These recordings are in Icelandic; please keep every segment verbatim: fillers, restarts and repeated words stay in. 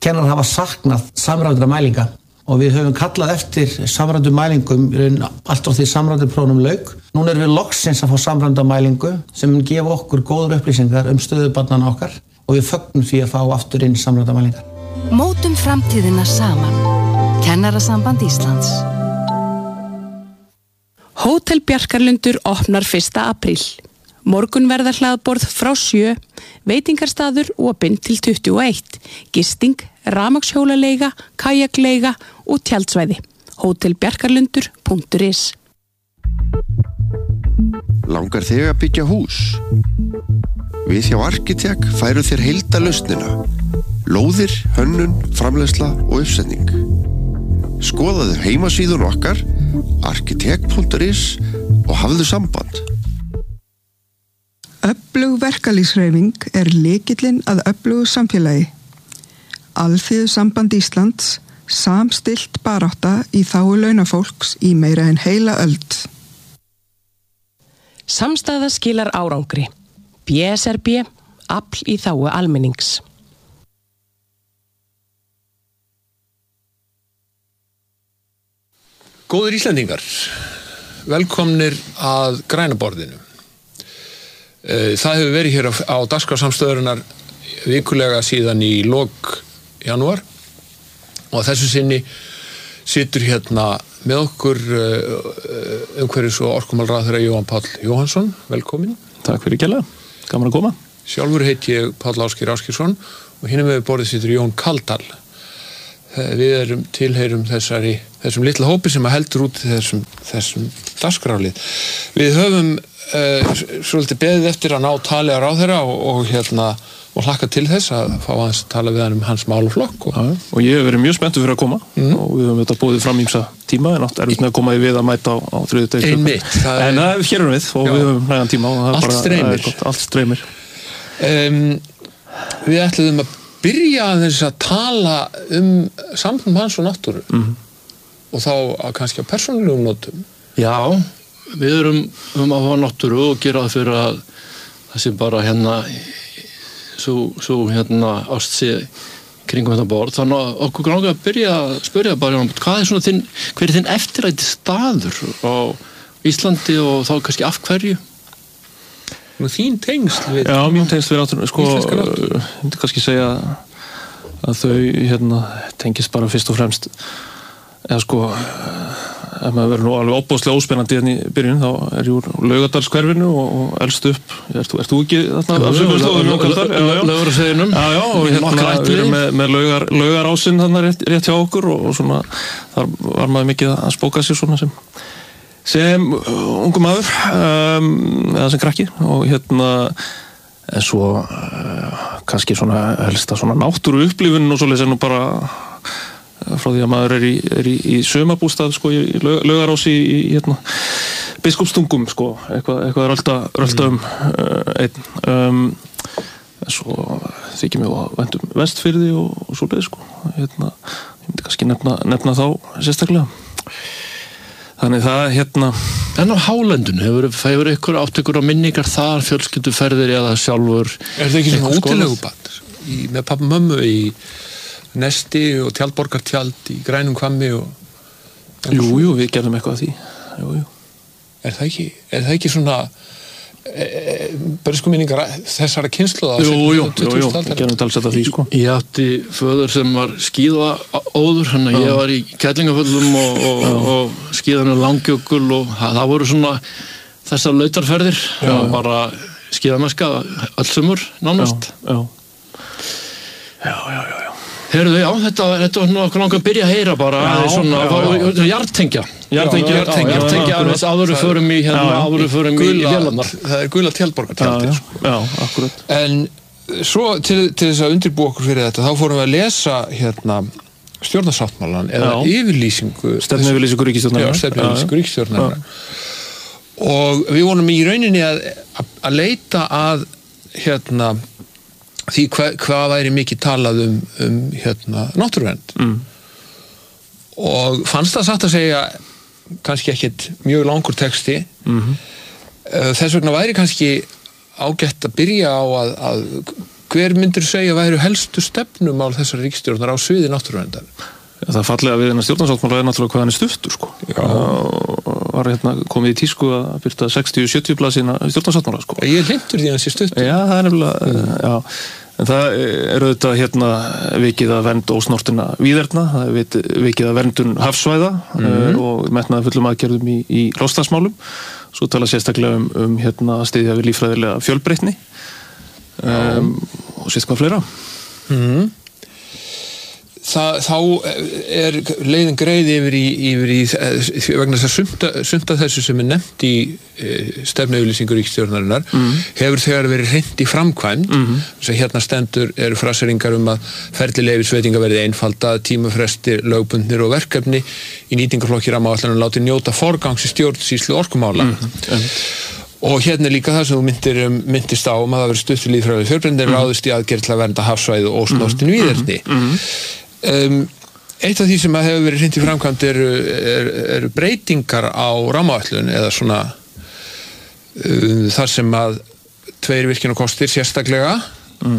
kennarar hafa saknað samræmdra mælinga og við höfum kallað eftir samræmdum mælingum allt frá því samræmdu prófunum lauk. Núna erum við loksins að fá samræmda mælingu sem mun gefa okkur góðar upplýsingar um stöðu barnanna okkar og við fögnum því að fá aftur inn samræmda mælingar. Mótum framtíðina saman. Kennarasamband Íslands. Hótel Bjarkarlundur opnar fyrsta apríl. Morgun verða hlaðborð frá sjö, veitingarstaður opinn til tuttugu og eitt, gisting, rafmagnshjólaleiga, kajakleiga og tjaldsvæði. hótel bjarkarlundur punktur is. Langar þig að byggja hús? Við hjá Arkitek færum þér heildarlausnina. Lóðir, hönnun, framleiðsla og uppsetning. Skoðaðu heimasíðun okkar arkitek punktur is og hafðu samband. Öflug verkalýðshreyfing er lykillinn að öflugu samfélagi. Alþýðusamband Íslands samstillt barátta í þágu launafólks í meira en heila öld. Samstaða skilar árangri. B S R B, afl í þágu almennings. Góðir Íslendingar, velkomnir að grænaborðinu. Það hefur verið hér á, á dagskrársamstöðurinnar vikulega síðan í lok janúar og þessu sinni situr hérna með okkur umhverfis- og orkumálráðherra Jóhann Páll Jóhannsson, velkomin. Takk fyrir kærlega, gaman að koma. Sjálfur heiti ég Páll Ásgeir Ásgeirsson og hinum með borðið situr Jón Kaldal. Við erum tilheyrum þessari, þessum litla hópi sem heldur út þessum, þessum dagskrárlið. Við höfum uh, svolítið beðið eftir að ná tali á ráðherra og, og hérna og hlakka til þess að fá hans að tala við hann um hans málaflokk. Og, ja, og ég hef verið mjög spenntur fyrir að koma mm. og við höfum þetta búið fram ímsa tíma en átt erfitt með að koma í við að mæta á, á þriðjudegi. Einmitt. En það er hér erum við og já, við höfum nægan tíma og það er allt bara streymir. Gott, allt streymir. Um, við ætluðum að byrja aðeins að tala um samband manns og náttúru mm. og þá að kannski á persónulegum nótum. Já, við erum um að hafa náttúru og gera það fyrir að það sé bara hérna svo, svo hérna ást sé kringum þetta borð. Þannig að okkur langar að byrja að spyrja bara um hvað er svona þinn, hver er þinn eftirlæti staður á Íslandi og þá kannski af hverju? Nú þín tengsl við... Já, mín tengsl við náttúru, sko, ég myndi kannski segja að þau hérna tengist bara fyrst og fremst eða sko ef maður verður nú alveg óbúðslega óspennandi hérna í byrjun þá er ég úr Laugardalshverfinu og, og elst upp, ert þú, ert þú ekki þarna af sömu slóðum Jón Kaldal? Laugardalsveginum. Já, já, og hérna við erum með, með laugar, laugarásinn þarna rétt, rétt hjá okkur og, og svona þar var maður mikið að spóka sér svona sem sem ungu maður um, eða sem krakki og hérna en svo uh, kannski svona helst að svona náttúru upplifun og svoleiðis er nú bara frá því að maður er í, er í, í sumarbústað sko, í Laugarási í, í hérna, Biskupstungum sko, eitthvað, eitthvað er alltaf, alltaf um uh, einn um, en svo þykir mig að vendum Vestfirði og, og svoleiðis sko, hérna, ég myndi kannski nefna, nefna þá sérstaklega. Þannig það hérna... En á hálendinu, hefur, hefur ykkur átt ykkur á minningar þar, fjölskylduferðir eða sjálfur... Er það ekki svona útilegubad með pappa og mömmu í Nesti og tjaldborgartjald í Grænum Hvammi og... Jú, jú, við gerðum eitthvað af því. Jú, jú. Er það ekki, er það ekki svona... E, e, bara sko minningar þessara kynslóða jú, jú, jú, jú, við gerum talsett af því sko ég átti föður sem var skíða óður, hann að ég var í Kerlingaföllum og, og, og skíðan er Langjökull og það voru svona þessar lautarferðir bara skíðamennska öll sumur nánast já, já, já, já, já. Heyrðu, já, þetta, þetta var okkur langar að byrja að heyra bara já, svona, jartengja jartengja, jartengja áður við förum í hérna, áður við förum í vélarnar. Það er gula tjaldborgartjaldir já, já, já, akkurat en svo til, til þess að undirbúa okkur fyrir þetta þá fórum við að lesa hérna stjórnarsáttmálann eða já. Yfirlýsingu stefnuyfirlýsingu ríkisstjórnarinnar já, stefnuyfirlýsingu ríkisstjórnarinnar og við vorum í rauninni að, að leita að hérna því hva, hvað væri mikið talað um, um hérna, náttúruvernd mm. og fannst það satt að segja kannski ekkit mjög langur texti mm-hmm. þess vegna væri kannski ágætt að byrja á að, að hver myndir segja væru helstu stefnumál þessar ríkisstjórnar á sviði náttúruverndar? Það fallega við hennar stjórnarsáttmála er náttúrulega hvað hann er stuttur sko. Það var hérna komið í tísku að byrta sextíu til sjötíu blaðsíðna stjórnarsáttmála sko. Ég er hlindur því að hann sé stuttur. Já, það er nefnilega, mm. já. En það er auðvitað hérna vikið að vernd ósnortinna víðerna, það er vikið að verndun hafsvæða mm. og metnaði fullum aðgerðum í, í loftslagsmálum. Svo tala sérstaklega um, um hérna að styðja við líffræðilega fjölbreytni um, og sést hvað fleira. Mm. Það, þá er leiðin greið yfir í, yfir í vegna þess að sumta, sumta þessu sem er nefnt í e, stefnuyfirlýsingu ríkisstjórnarinnar mm. hefur þegar verið hreint í framkvæmd mm. þess að hérna stendur eru fraseringar um að ferli leyfisveitinga verið einfaldað, tímafrestir, lögbundnir og verkefni í nýtingarflokki rammaáætlunar láti njóta forgangs í stjórnsýslu orkumála mm. Mm. Og hérna er líka það sem þú myndir, myndist á um að það verið stutt við líffræðilega fjölbreytni mm. ráðist í aðgerð til að vernda hafsvæði og ósnortin víðerni. Mm. Um, eitt af því sem að hefur verið hreint í framkvæmd eru er, er breytingar á rammaáætlun eða svona um, þar sem að tveir virkjunarkostir sérstaklega mm.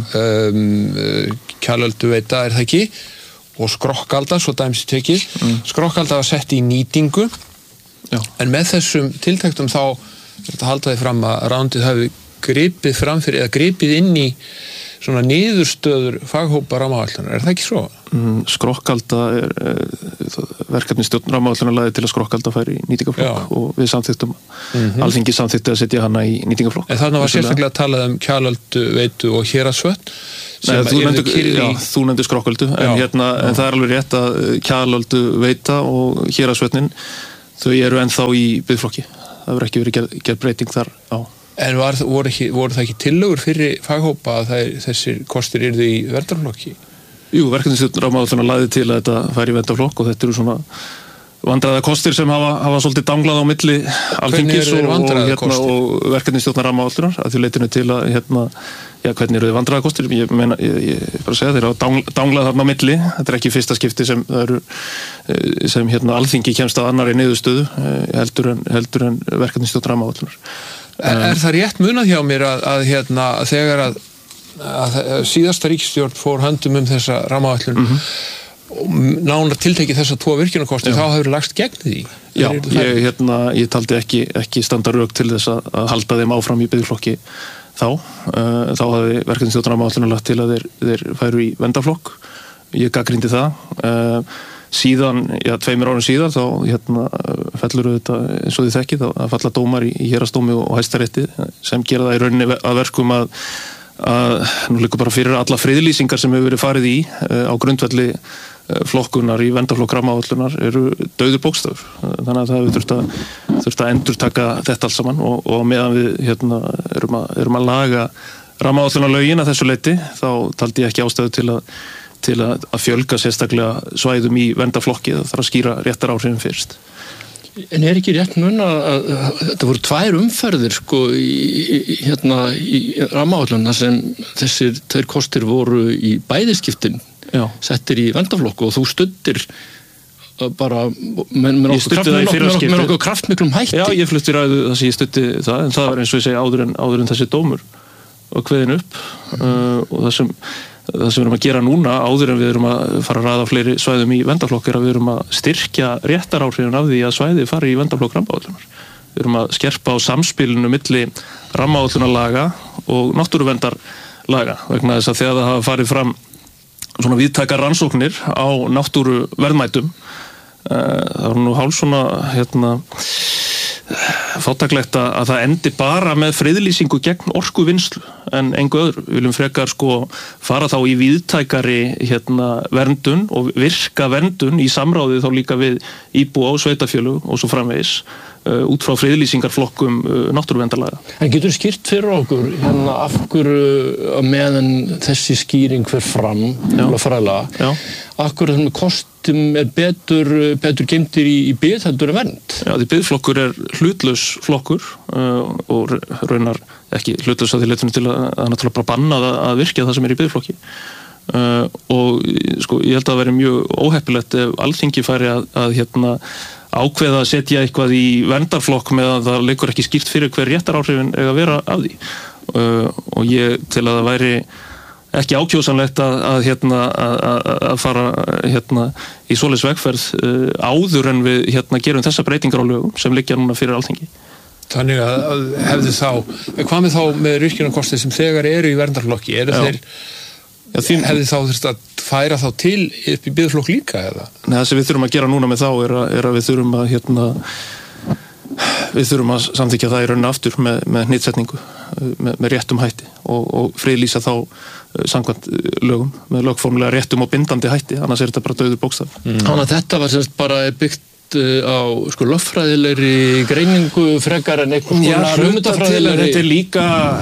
um, Kjalölduveita er það ekki og Skrokkalda, svo dæmis í tekið mm. Skrokkalda var sett í nýtingu Já. En með þessum tiltektum þá þetta haldaði fram að rándið hafi gripið fram fyrir eða gripið inn í svona niðurstöður faghópa rammaáætlunar, er það ekki svo? Mm, Skrokkalda er, er verkefni stjórn rammaáætlunar lagði til að Skrokkalda færi í nýtingaflokk og við samþyktum mm-hmm. Alþingi samþykti að setja hana í nýtingaflokk. En þarna var sérstaklega að talað um Kjalölduveitu og Héraðsvötn Nei, þú nefndir kyrði... nefndi Skrokköldu en, hérna, en það er alveg rétt að Kjalölduveita og Héraðsvötnin þau eru ennþá í biðflokki. Það verður ekki verið gerð, gerð breyting þar á. En var, voru, ekki, voru það ekki tillögur fyrir faghópa að það, þessir kostir yrðu í verndarflokki? Jú, verkefnisstjórn rammaáætlunar lagði til að þetta færi í verndarflokk og þetta eru svona vandræða kostir sem hafa, hafa svolítið danglað á milli Alþingis og, og, hérna, og verkefnisstjórnar rammaáætlunar að því leitinu til að hérna, já, hvernig eru þið vandræða kostir? Ég meina, ég, ég bara segja þeir hafa danglað þarna á milli, þetta er ekki fyrsta skipti sem það eru sem hérna Alþingi kemst að annarri niðurstöðu heldur en, heldur en verkefnisstjórnar rammaáætlunar. Er, er það rétt munað hjá mér að, að hérna þegar að, að síðasta ríkisstjórn fór höndum um þessa rammaáætlun mm-hmm. og nánar tiltekið þessa tvo virkjunarkosti þá hefur lagst gegn því? Já, ég, hérna, ég taldi ekki, ekki standa rök til þess að, að halda þeim áfram í biðflokki þá. Uh, þá hafði verkefnisstjórn rammaáætlunar lagt til að þeir, þeir færu í verndarflokk. Ég gagnrýndi það. Uh, síðan, já, tveimur árum síðar þá hérna fellur þetta eins og þið þekkið að falla dómar í, í héraðsdómi og Hæstarétti sem gera það í rauninni að verkum að, að nú liggur bara fyrir alla friðlýsingar sem hefur verið farið í á grundvelli flokkunar í verndarflokk rammaáætlunar eru dauður bókstafur. Þannig að það hefur þurft að, þurft að endurtaka þetta alls saman og, og meðan við hérna erum að, erum að laga rammaáætlunarlögin að þessu leyti þá taldi ég ekki ástæðu til að til að, að fjölga sérstaklega svæðum í verndarflokki, það þarf að skýra réttar áhrifin fyrst. En er ekki rétt mun að, að, að þetta voru tvær umferðir sko í, í, hérna í rammaáætlunna sem þessir tveir kostir voru í bæðiskiptin settir í verndarflokku og þú studdir bara með nokkuð kraftmiklum hætti. Já, ég flutti ræðu þess að ég studdi það en það var eins og ég segi áður en, áður en þessi dómur og kveðin upp mm. uh, og það sem það sem við erum að gera núna áður en við erum að fara að ræða fleiri svæðum í verndarflokk er að við erum að styrkja réttaráhrifin af því að svæði fari í verndarflokk rammaáætlunar. Við erum að skerpa á samspilinu milli rammaáætlunarlaga og náttúruverndarlaga vegna þess að þegar það hafa farið fram svona víðtækar rannsóknir á náttúruverðmætum það er nú hálf svona hérna fátaklegt að það endi bara með friðlýsingu gegn orkuvinnslu en engu öðru. Við viljum frekar sko fara þá í víðtækari hérna verndun og virka verndun í samráði þá líka við íbúa og sveitarfélög og svo framvegis uh, út frá friðlýsingarflokkum uh, náttúruverndarlaga. En getur skýrt fyrir okkur hérna af hverju meðan þessi skýring fer fram fræðilega, af hverju þessum kostum er betur, betur geymdir í, í bið heldur en vernd? Já, því biðflokkur er hlutlaus flokkur uh, og raunar ekki hlutlaus að því leitinu til að það er náttúrulega bara bannað að virkja það sem er í biðflokki uh, og sko ég held að það veri mjög óheppilegt ef Alþingi færi að, að hérna ákveða að setja eitthvað í verndarflokk með að það leikur ekki skýrt fyrir hver réttaráhrifin eiga að vera af því uh, og ég til að það væri ekki ákjósanlegt að, að, hérna, að, að fara hérna, í svoleiðis vegferð uh, áður en við hérna, gerum þessa breytingar á lögum sem liggja núna fyrir Alþingi. Þannig að, að hefði þá, hvað með þá með virkjunarkostir sem þegar eru í verndarflokki, eru þeir, Já, því, hefði þá þurft að færa þá til upp í biðflokk líka eða? Nei, það sem við þurfum að gera núna með þá er að, er að við þurfum að hérna, við þurfum að samþykkja það í rauninni aftur með, með hnitsetningu, með, með réttum hætti og, og friðlýsa þá samkvæmt lögum, með lögformlega réttum og bindandi hætti, annars er þetta bara dauður bókstaf. Mm. Þannig að þetta var semst bara byggt á sko lögfræðilegri greiningu frekar en einhvern konar hugmyndafræðilegri. Þetta er líka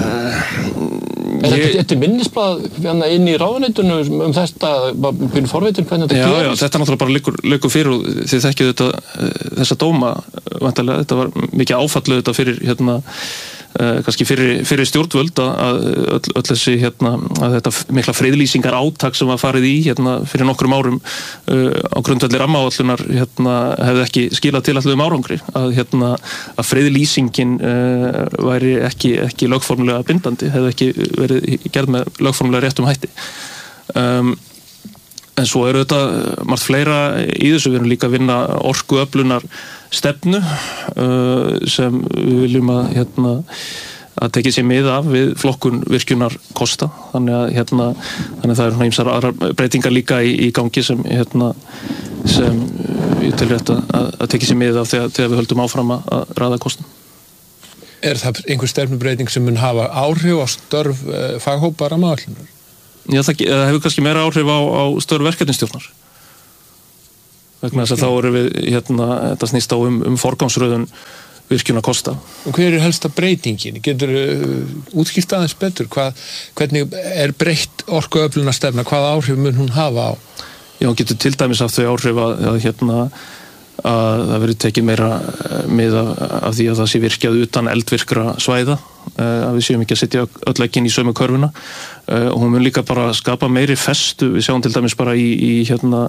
Er ég... þetta minnisblað inn í ráðuneytunum um þetta byrjum forveitur hvernig þetta já, gerist? Já, þetta náttúrulega bara liggur, liggur fyrir og þið þekkið þetta, þessa dóma vantarlega, þetta var mikið áfallið þetta fyrir hérna, uh, kannski fyrir, fyrir stjórnvöld að öll, öll þessi hérna, að þetta mikla friðlýsingar átak sem var farið í hérna fyrir nokkrum árum uh, á grundvelli rammaáætlunar hérna hefði ekki skilað til alluðum árangri að hérna að friðlýsingin uh, væri ekki, ekki lögformlega bindandi, hefði ekki verið gerð með lögformlega réttum hætti. Um, en svo eru þetta margt fleira í þessu, við erum líka að vinna orkuöflunar stefnu uh, sem við viljum að hérna að tekið sér mið af við flokkun virkjunar kosta, þannig að hérna þannig að það eru ýmsar aðrar breytingar líka í, í gangi sem hérna sem ég tel rétt að, að tekið sér mið af þegar, þegar við höldum áfram að ræða kostum. Er það einhver stefnubreiting sem mun hafa áhrif á störf uh, faghópa rammaáætlunar? Já, það, það hefur kannski meira áhrif á, á störf verkefnisstjórnar. Vegna þess að þá eru við, hérna, þetta snýst á um, um forgangsröðun virkjunar kosta. Og hver er helsta breytingin? Getur uh, útskýrt aðeins betur? Hvað, hvernig er breytt orkuöflunarstefna? Hvaða áhrif mun hún hafa á? Já, hún getur til dæmis haft þau áhrif að, að hérna að það verið tekið meira mið af, af því að það sé virkjað utan eldvirkra svæða, að við séum ekki að setja öll eggin í sömu körfuna og hún mun líka bara skapa meiri festu, við sjáum til dæmis bara í, í hérna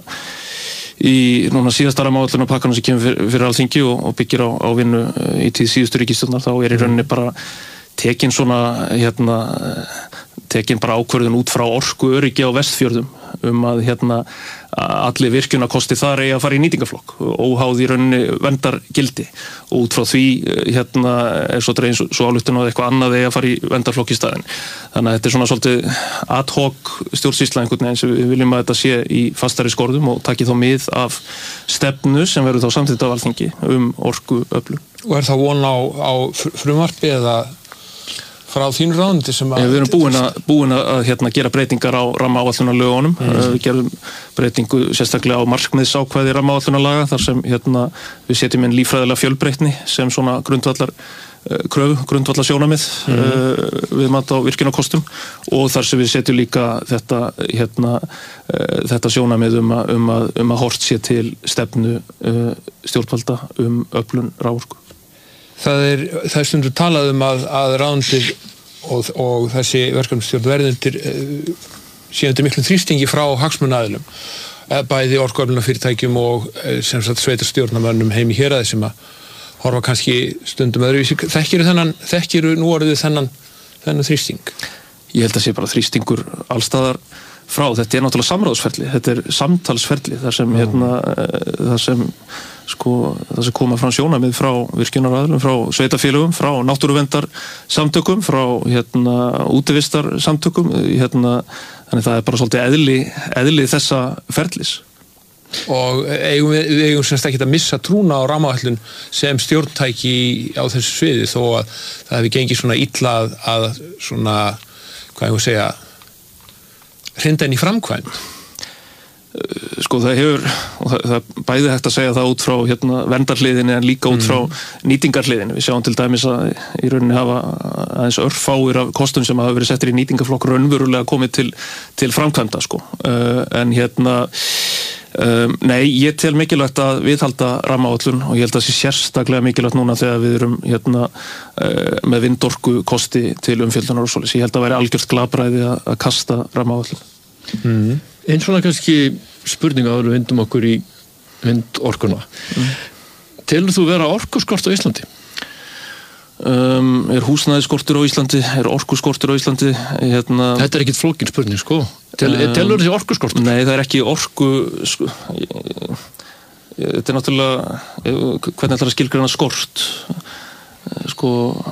í núna síðasta rammaáætlunarpakkanum sem kemur fyrir, fyrir Alþingi og, og byggir á, á vinnu í tíð síðustu ríkisstjórnar, þá er í rauninni bara tekin svona hérna tekin bara ákvörðun út frá orku öryggi á Vestfjörðum um að hérna allir virkjunarkosti þar eigi að fara í nýtingaflokk óháð í rauninni verndargildi og út frá því hérna er svo dregin svo ályktun og eitthvað annað eigi að fara í verndarflokk í staðinn. Þannig að þetta er svona svolítið ad hoc stjórnsýsla einhvern veginn sem við viljum að þetta sé í fastari skorðum og taki þá mið af stefnu sem verður þá samþykkt af Alþingi um orkuöflun. Og er það von á, á frumvarpi eða frá þínu ráðuneyti sem að... Við erum búin að, búin að hérna, gera breytingar á rammaáætlunarlögunum. Mm. Við gerum breytingu sérstaklega á markmiðsákvæði rammaáætlunarlaga þar sem hérna, við setjum inn líffræðilega fjölbreytni sem svona grundvallar kröfu, grundvallar sjónamið mm. uh, við mat á virkjunarkostum og þar sem við setjum líka þetta, hérna, uh, þetta sjónamið um að, um, að, um að hort sé til stefnu uh, stjórnvalda um öflun raforku. Það er, það er stundur talað um að, að ráðuneytið og, og þessi verkefnisstjórn verðundir uh, séu undir miklum þrýstingi frá hagsmunaaðilum, bæði orkuöflunarfyrirtækjum og uh, sem sagt sveitarstjórnarmönnum heim í héraði sem að horfa kannski stundum öðruvísi. Þekkiru þennan, þekkiru nú orðið þennan, þennan þrýsting? Ég held að sé bara þrýstingur allstaðar frá. Þetta er náttúrulega samráðsferli, þetta er samtalsferli þar sem, hérna, þar sem sko, það sem koma frá sjónamið frá virkjunaraðilum, frá sveitarfélögum, frá náttúruverndarsamtökum, frá hérna, útivistarsamtökum, hérna, þannig það er bara svolítið eðli, eðli þessa ferlis. Og eigum við, við eigum semst ekki að missa trúna á rammaáætlun sem stjórntæki á þessu sviði þó að það hefði gengið svona illa að, að svona, hvað ég að segja, hrinda inn í framkvæmd. Sko það hefur, og það, það bæði hægt að segja það út frá hérna, verndarhliðinni en líka út frá mm. nýtingarhliðinni. Við sjáum til dæmis að í rauninni hafa aðeins örfáir af kostum sem hafa verið settir í nýtingaflokk raunverulega komið til, til framkvæmda sko. Uh, en hérna Um, nei, ég tel mikilvægt að viðhalda rammaáætlun og ég held að það sé sérstaklega mikilvægt núna þegar við erum hérna, uh, með vindorku kosti til umfjöldunar og svoleiðis. Ég held að væri algjört glapræði að, að kasta rammaáætlun. Mm. Einn svona kannski spurning áður við vindum okkur í vindorkuna. Mm. Telur þú vera orkuskort á Íslandi? Um, er húsnæðisskortur á Íslandi, er orkuskortur á Íslandi hérna, Þetta er ekkit flókin spurning sko Tel, um, Telur þessi orkuskortur? Nei, það er ekki orku sko, ég, ég, þetta er náttúrulega ég, hvernig ætlar að skilgreina skort sko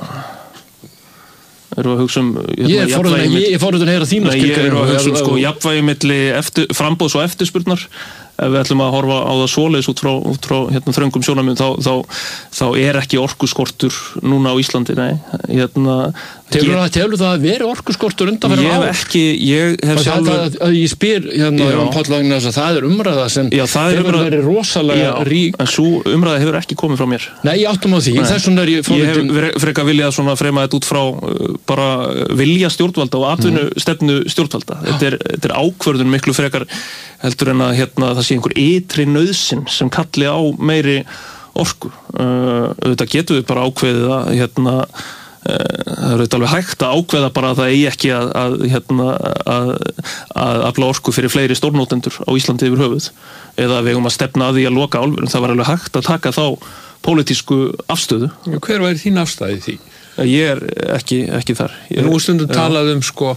erum við að hugsa um hérna, Ég er forðun að heyra þína skilgreina Ég er að hugsa um sko jafnvægi milli eftir, frambóðs og eftirspurnar ef við ætlum að horfa á það svoleiðis út frá, út frá hérna, þröngum sjónarmiðum þá, þá, þá er ekki orkuskortur núna á Íslandi, nei hérna, Telur það, telur það að veri orkuskortur undanfarið á? Ég hef ekki, ég hef sjálfur að, að, að ég spyr hérna Jón Páll Vagnar að það er umræða sem já, hefur umræða, verið rosalega já, rík en svo umræða hefur ekki komið frá mér Nei, ég áttum á því, þess vegna er ég forvitin Ég hef frekar viljað svona frema þetta út frá uh, bara vilja stjórnvalda og atvinnu mm. stefnu stjórnvalda þetta er, þetta er ákvörðun miklu frekar heldur en að hérna, það sé einhver ytri nauðsyn sem kalli á meiri orku uh, auðvitað getum við bara ákveðið að hérna, uh, það er auðvitað alveg hægt að ákveða bara að það eigi ekki að, að, hérna, að, að afla orku fyrir fleiri stórnótendur á Íslandi yfir höfuð eða við eigum að stefna að því að loka álverum það var alveg hægt að taka þá pólitísku afstöðu Hver var þín afstæði því? Ég er ekki, ekki þar ég, Nú stundum talað um sko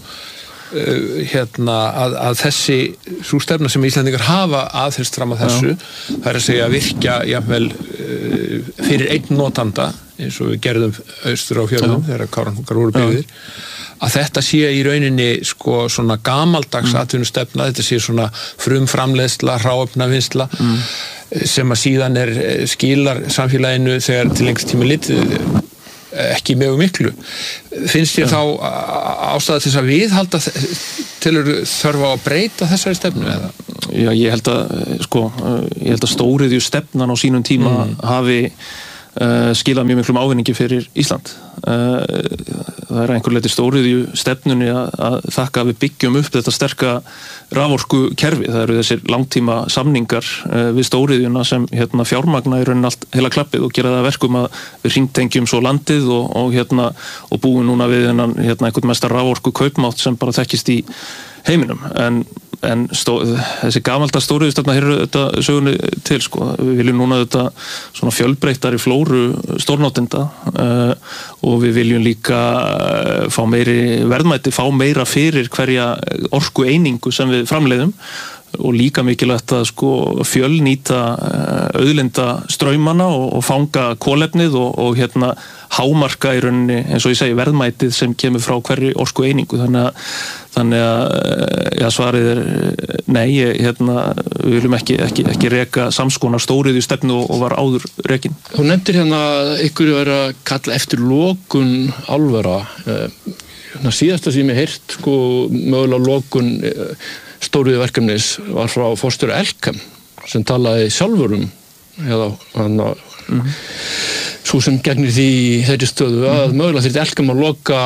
Uh, hérna að, að þessi sú stefna sem Íslandingar hafa aðfyrst fram að þessu, Já. Það er að segja að virkja jafnvel uh, fyrir einn notanda, eins og við gerðum austur á fjörðum, þegar Kárahnjúkar voru byggðir, að þetta sé í rauninni sko svona gamaldags mm. atvinnustefna, þetta sé svona frumframleiðsla, hráefnavinnsla mm. sem að síðan er skilar samfélaginu þegar til lengst tíma litið ekki mjög miklu. Finnst þér þá ástæða til þess að viðhalda telur þörfa að breyta þessari stefnu eða? Já, ég held að sko, ég held að stóriðju stefnan á sínum tíma mm. hafi uh, skilað mjög miklum ávinningi fyrir Ísland. Uh, það er einhver leiti stóriðju stefnunni að, að þakka að við byggjum upp þetta sterka raforku kerfi. Það eru þessir langtíma samningar uh, við stóriðjuna sem hérna, fjármagna í raunin allt heila klappið og gera það verkum að við hringtengjum svo landið og, og, hérna, og búum núna við hennan, hérna, einhvern mestar raforku kaupmátt sem bara þekkist í heiminum. En, en stó, þessi gamalda stóriðjustefna hér er þetta sögunni til sko. Við viljum núna þetta svona fjölbreyttari flóru stórnotenda uh, og við viljum líka uh, fá meiri verðmæti, fá meira fyrir hverja orku einingu sem við framleiðum og líka mikilvægt að sko fjölnýta auðlinda straumana og, og fanga kolefnið og, og hérna hámarka í rauninni eins og ég segi verðmætið sem kemur frá hverju orku einingu þannig að, þannig að ja, svarið er nei, hérna, við viljum ekki, ekki, ekki reka samskonar stóriðju stefnu og, og var áður rekin. Þú nefndir hérna ykkur að vera að kalla eftir lokun álvera hérna, síðasta sem ég heyrt sko mögulega lokun stóriðju verkefnis var frá forstjóri Elkem sem talaði sjálfur um eða hann að mm-hmm. svo sem gegnir því þeirri stöðu að mm-hmm. mögulega þurfti Elkem að loka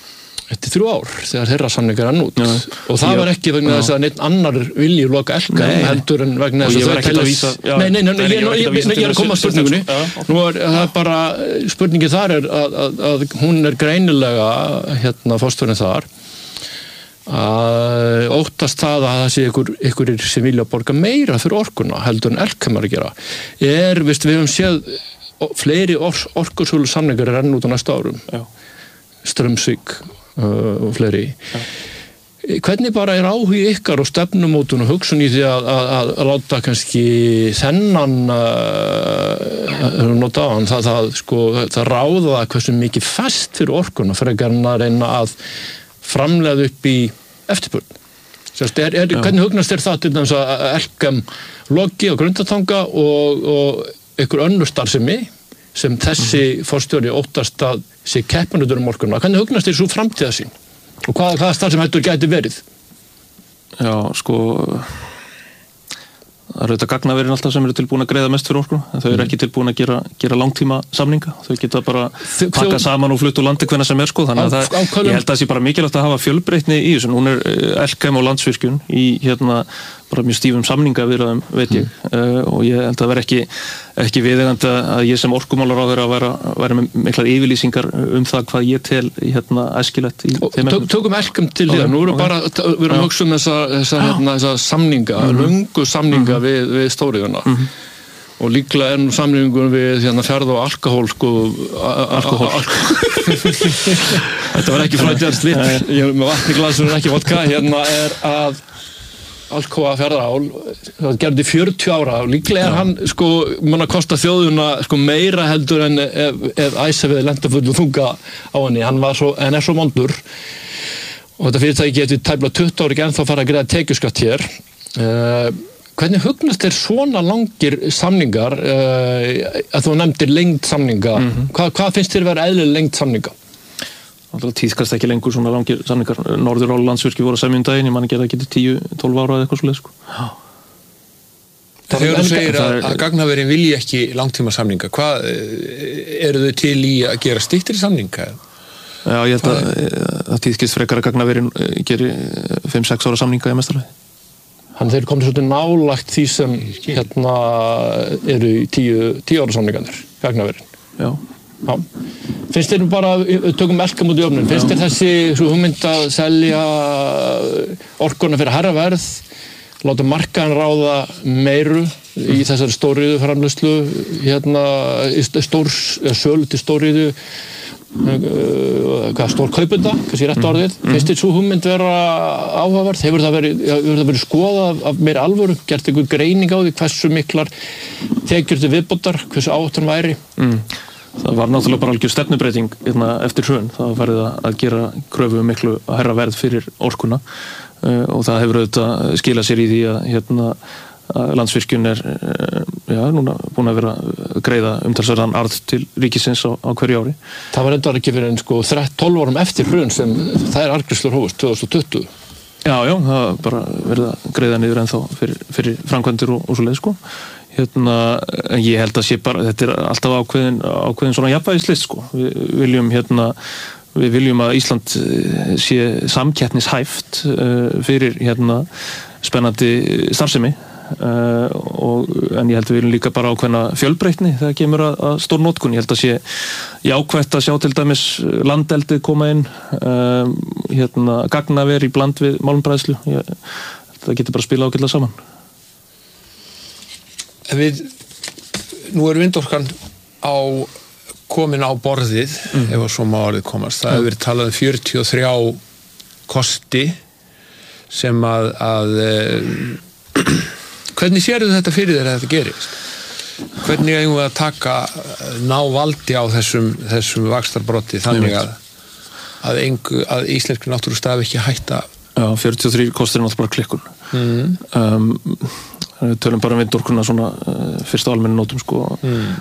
eftir þrjú ár þegar þeirra samningar rann út ja. Og það já. Var ekki vegna þess að neitt annar vilji loka Elkem heldur en vegna þess að það teljast Nei, nei, nei, nei, ég, ég, ég er að koma að spurningunni nú er það bara spurningi þar er að, að, að hún er greinilega hérna forstjórinn þar að óttast það að það sé ykkur, ykkur sem vilja borga meira fyrir orkuna heldur en Elkem er að gera er, vist, við höfum séð fleiri or, orkusölu samningar er enn út á næsta árum Já. Strömsvík uh, og fleiri Já. Hvernig bara er áhugi ykkar og stefnumótun og hugsun í því að, að, að, að láta kannski þennan uh, nota á hann það, það, sko, það ráða hversu mikið fast fyrir orkuna fyrir að reyna að framleiða upp í eftirspurn. Sérst, er, er, hvernig hugnast er það til dæmis að Elkem loki á Grundartanga og, og ykkur önnur starfsemi sem þessi mm-hmm. forstjóri óttast að sé keppanutur um orkuna. Hvernig hugnast er svo framtíða sín? Og hvað, hvaða starfsemi hættur gæti verið? Já, sko það eru þetta gagnaverin alltaf sem eru tilbúin að greiða mest fyrir orkuna en þau eru ekki tilbúin að gera, gera langtíma samninga þau geta bara pakka saman og flutt úr landi hvenær sem er sko þannig að það, ég held að það sé bara mikilvægt að hafa fjölbreytni í þessu hún er Elkem og Landsvirkjun í hérna bara mjög stífum samningaviðræðum veit ég mm. uh, og ég held að vera ekki ekki viðeigandi að ég sem orkumálaráðherra að vera, vera með miklar yfirlýsingar um það hvað ég tel hérna æskilegt í þeim efnum. Tökum Elkem til því nú erum bara við erum að hugsa um þessa, þessa, hérna, þessa samninga, mm-hmm. löngu samninga mm-hmm. við, við stóriðuna mm-hmm. og líklega er nú samlíkingur við hérna ferð og alkohól sko alkohól þetta var ekki frætjar slip ég með vatni glasur en ekki vodka hérna er að Alcoa ferðaál það gerði fjörutíu ára og líklega er hann sko mann að kosta þjóðuna sko meira heldur en ef, ef æsefið lenda full og þunga á henni hann var svo, hann er svo mondur og þetta fyrirtæki getur tæplega tuttugu ári en þá fara að greiða tekjuskatt hér uh, hvernig hugnast þér svona langir samningar uh, að þú nefndir lengd samninga mm-hmm. Hva, hvað finnst þér vera eðlileg lengd samninga? Það tíðkast ekki lengur svona langir samningar Norður og Landsvirkjun voru að semja um daginn ég man ekki að það getur tíu til tólf ára eða eitthvað svoleið sko. Þegar þú segir að, að gagnaverin vilji ekki langtíma samninga hvað eru þau til í að gera styttri samninga? Já, ég held að það tíðkist frekar að gagnaverin geri fimm sex ára samninga í mestarlagi Þannig þeir komið svolítið nálagt því sem hérna eru í tíu, tíu ára samningarnir, gagnaverin. Já. Já. Finnst þér bara, tökum melka mútið öfnum, finnst þér þessi svo hugmynd að selja orkuna fyrir hærra verð, láta markaðan ráða meiru í þessari stóriðu framleiðslu, hérna, stór, sölu til stóriðu, hvað stór kaupenda, kannski rétt orðið mm. finnst þér svo hugmynd vera áhugaverð hefur það verið, hefur það verið skoðað af, af meiri alvöru, gert einhver greining á því hversu miklar tekjur til viðbótar hversu áhættan væri mm. Það var náttúrulega bara algjör stefnubreiting eftir hrun, það var farið að gera kröfu miklu að hærra verð fyrir orkuna uh, og það hefur auðvitað skilað sér í því að hérna Landsvirkjun er já, núna búin að vera að greiða umtalsverðan arð til ríkisins á, á hverju ári. Það var enda ekki fyrir en sko tólf árum eftir hrun sem það er arðgreiðslur hófust tvö þúsund tuttugu. Já, já, það var bara verið að greiða niður ennþá fyrir, fyrir framkvæmdir og, og svo leið sko. Hérna, ég held að sé bara, þetta er alltaf ákveðin, ákveðin svona jafnvægislist sko. Við viljum hérna Við viljum að Ísland sé samkeppnishæft uh, fyrir hérna spennandi starfsemi Uh, og, en ég held að við viljum líka bara ákveðna fjölbreytni þegar kemur að, að stór notkun. Ég held að sé jákvætt að sjá til dæmis landeldið koma inn uh, hérna gagnaver í bland við málmbræðslu. Ég held að það getur bara að spila ágætlega saman. Við, nú er vindorkan á komin á borðið mm. ef að svo má orðið komast. Það hefur verið talað um fjörutíu og þrjá kosti sem að, að hvernig sérðu þetta fyrir þér að þetta gerist? Hvernig eigum við að taka, ná valdi á þessum, þessum vaxtarbrotti þannig að, að, engu, að íslenski náttúrustafi ekki hætta? Já, fjörutíu og þrír kostir er náttúrulega bara klikkun. Mm. Um, við tölum bara um vindorkuna svona uh, fyrst á almennu nótum sko. Mm.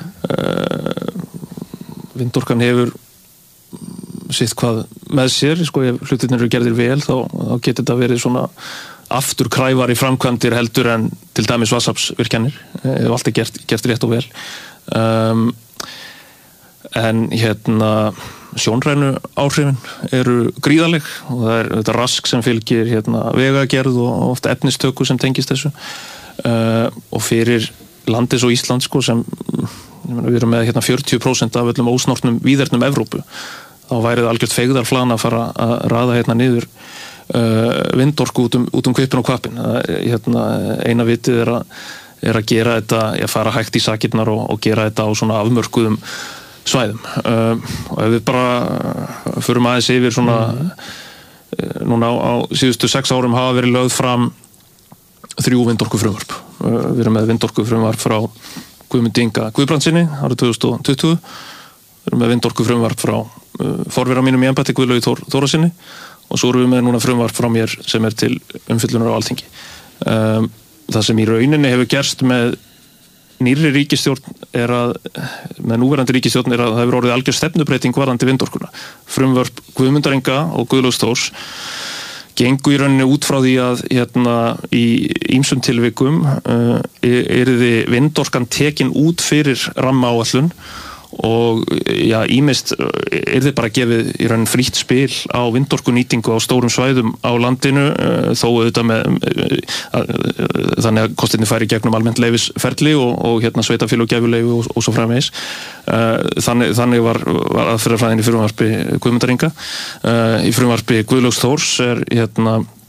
Uh, vindorkan hefur sitt hvað með sér, sko, ef hlutirnir eru gerðir vel þá, þá getur þetta verið svona aftur kræfar í framkvæmdir heldur en til dæmis vatnsaflsvirkjanir ef allt er gert, gert rétt og vel um, en hérna sjónrænu áhrifin eru gríðarleg og það er þetta rask sem fylgir hérna vegagerð og ofta efnistöku sem tengist þessu uh, og fyrir landis og Ísland sko sem við erum með hérna fjörutíu prósent af öllum ósnortnum víðernum Evrópu þá væri það algjört feigðarflan að fara að raða hérna niður Uh, vindorku út um, út um kvipin og kvapin uh, hérna, eina vitið er að, er að gera þetta, ég fara hægt í sakirnar og, og gera þetta á svona afmörkuðum svæðum uh, og ef við bara förum aðeins yfir svona mm. uh, núna á, á síðustu sex árum hafa verið lögð fram þrjú vindorku frumvarp uh, við erum með vindorku frumvarp frá Guðmundi Inga Guðbrandsinni árið tvö þúsund tuttugu við erum með vindorku frumvarp frá uh, forvera mínum í embætti Guðlaugi Þór, Þórasyni og svo erum við með núna frumvarp frá mér sem er til umfyllunar á Alþingi. Um, það sem í rauninni hefur gerst með nýrri ríkisstjórn er að, með núverandi ríkisstjórn er að það hefur orðið algjör stefnubreiting varðandi vindorkuna. Frumvarp Guðmundar Inga og Guðlaugs Þórs gengu í rauninni út frá því að hérna í ýmsum tilvikum uh, yrði vindorkan tekin út fyrir rammaáætlun og já, ímist er þið bara gefið í raun frítt spil á vindorkunýtingu á stórum svæðum á landinu þó auðvitað með þannig að kostinni færi gegnum almennt leyfisferli og, og hérna sveitafélög gefu leyfi og, og svo framvegis þannig, þannig var, var aðferðarfræðin í frumvarpi Guðmundar Inga í frumvarpi Guðlaugs Þórs er hérna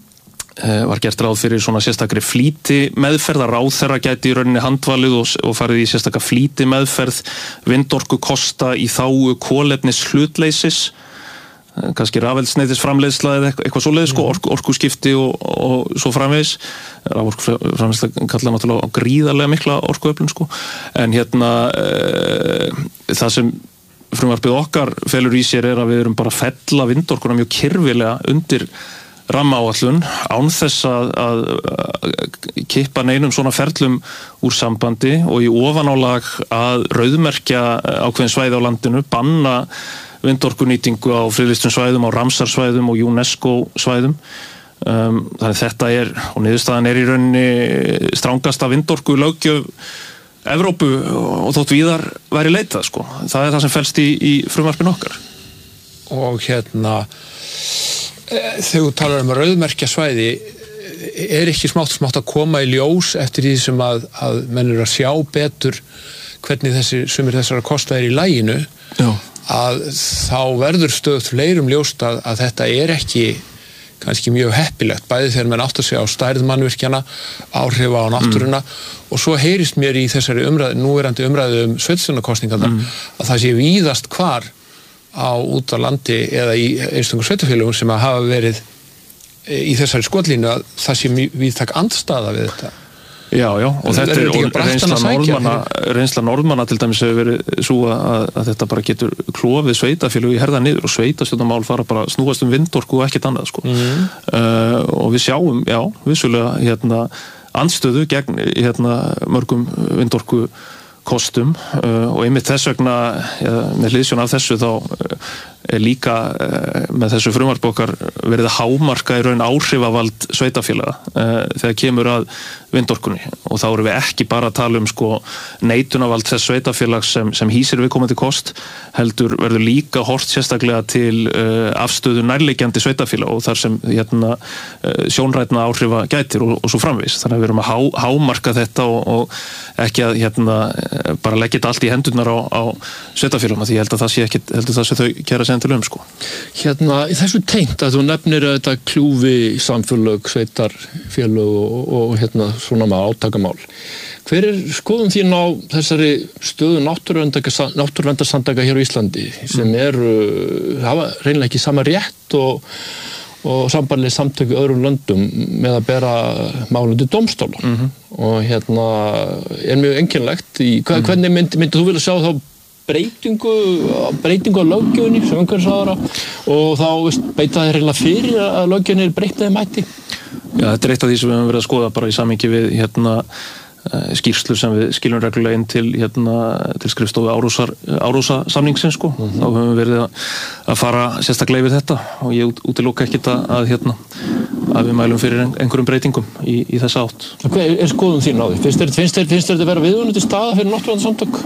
var gert ráð fyrir svona sérstakri flýti meðferð að ráðherra gæti í rauninni handvalið og, og farið í sérstakka flýti meðferð vindorku kosta í þágu kolefnis hlutleysis, kannski rafeldsneytis framleiðsla eða eitthvað, eitthvað svoleiðis, sko, orku, orkuskipti og, og svo framvegis. Raforku framleiðsla kallar náttúrulega á gríðarlega mikla orkuöflun, sko. En hérna e, það sem frumvarpið okkar felur í sér er að við erum bara að fella vindorkuna mjög kyrfilega undir rammaáætlun án þess að, að, að kippa neinum svona ferlum úr sambandi og í ofanálag að rauðmerkja ákveðin svæði á landinu, banna vindorkunýtingu á friðlýstum svæðum, á Ramsar-svæðum og UNESCO svæðum. Um, þannig þetta er, og niðurstaðan er í rauninni strangasta vindorku löggjöf Evrópu og þótt víðar væri leitað, sko. Það er það sem felst í, í frumvarpinu okkar. Og hérna þegar þú talar um rauðmerkja svæði, er ekki smátt smátt að koma í ljós eftir því sem að, að menn eru að sjá betur hvernig þessi, sumir þessara kosta er í laginu, Já. Að þá verður stöðugt fleirum ljóst að, að þetta er ekki kannski mjög heppilegt, bæði þegar menn átt að segja á stærð mannvirkjana, áhrif á náttúruna mm. og svo heyrist mér í þessari umræðu, núverandi umræðu um sveitarstjórnarkosningarnar mm. að það sé víðast hvar á út á landi eða í einstöngum sveitarfélögum sem að hafa verið í þessari skotlínu að það sé víðtæk andstaða við þetta. Já, já, og þetta er, er reynsla norðmanna, reynsla norðmanna til dæmis hefur verið svo að, að þetta bara getur klofið sveitarfélög í herða niður og sveitarstjórnarmál fara bara snúast um vindorku og ekkert annað, sko. Mm. Uh, og við sjáum, já, vissulega hérna andstöðu gegn hérna mörgum vindorku kostum uh, og einmitt þess vegna ja, með hliðsjón af þessu þá uh, er líka uh, með þessu frumvarpi okkar verið að hámarka í raun áhrifavald sveitarfélaga uh, þegar kemur að vindorkunni og þá erum við ekki bara að tala um sko neitunavald þess sveitarfélags sem, sem hýsir viðkomandi kost, heldur verður líka hort sérstaklega til uh, afstöðu nærliggjandi sveitarfélag og þar sem hérna, uh, sjónrænna áhrifa gætir og, og svo framvegis. Þannig að við erum að há, hámarka þetta og, og ekki að hérna, bara leggja þetta allt í hendurnar á, á sveitarfélagum, því ég held að það sé ekki heldur það sem þau gera sem til um, sko. Hérna, í þessu tengt að þú nefnir að þetta kljúfi samfélög, sveitarfélög og, og hérna svona með átakamál. Hver er skoðun þín á þessari stöðu náttúruverndarsamtaka hér á Íslandi sem eru, hafa reynilega ekki sama rétt og, og sambarlega samtök í öðrum löndum með að bera málum til dómstóla mm-hmm. og hérna er mjög einkennilegt í, hva, hvernig myndi, myndi þú vilja sjá þá breytingu, breytingu á löggjöfinni sem umhverfisráðherra og þá veist, beita þeir reynilega fyrir að löggjöfinni er breytt með mæti? Já, þetta er eitt af því sem við höfum verið að skoða bara í samhengi við hérna skýrslu sem við skiljum reglulega inn til hérna til skrifstofu Árósa samningsins, sko. Mm-hmm. Þá höfum við verið að, að fara sérstaklega yfir þetta og ég útiloka ekkert að hérna að við mælum fyrir einhverjum breytingum í, í þessa átt. Hvað er skoðun þín á því? Finnst þér, finnst þér, finnst þér þetta vera viðunandi staða fyrir náttúruverndarsamtök?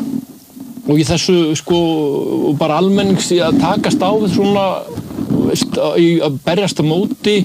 Og í þessu sko bara almennings í að takast á við svona veist, að berjast á móti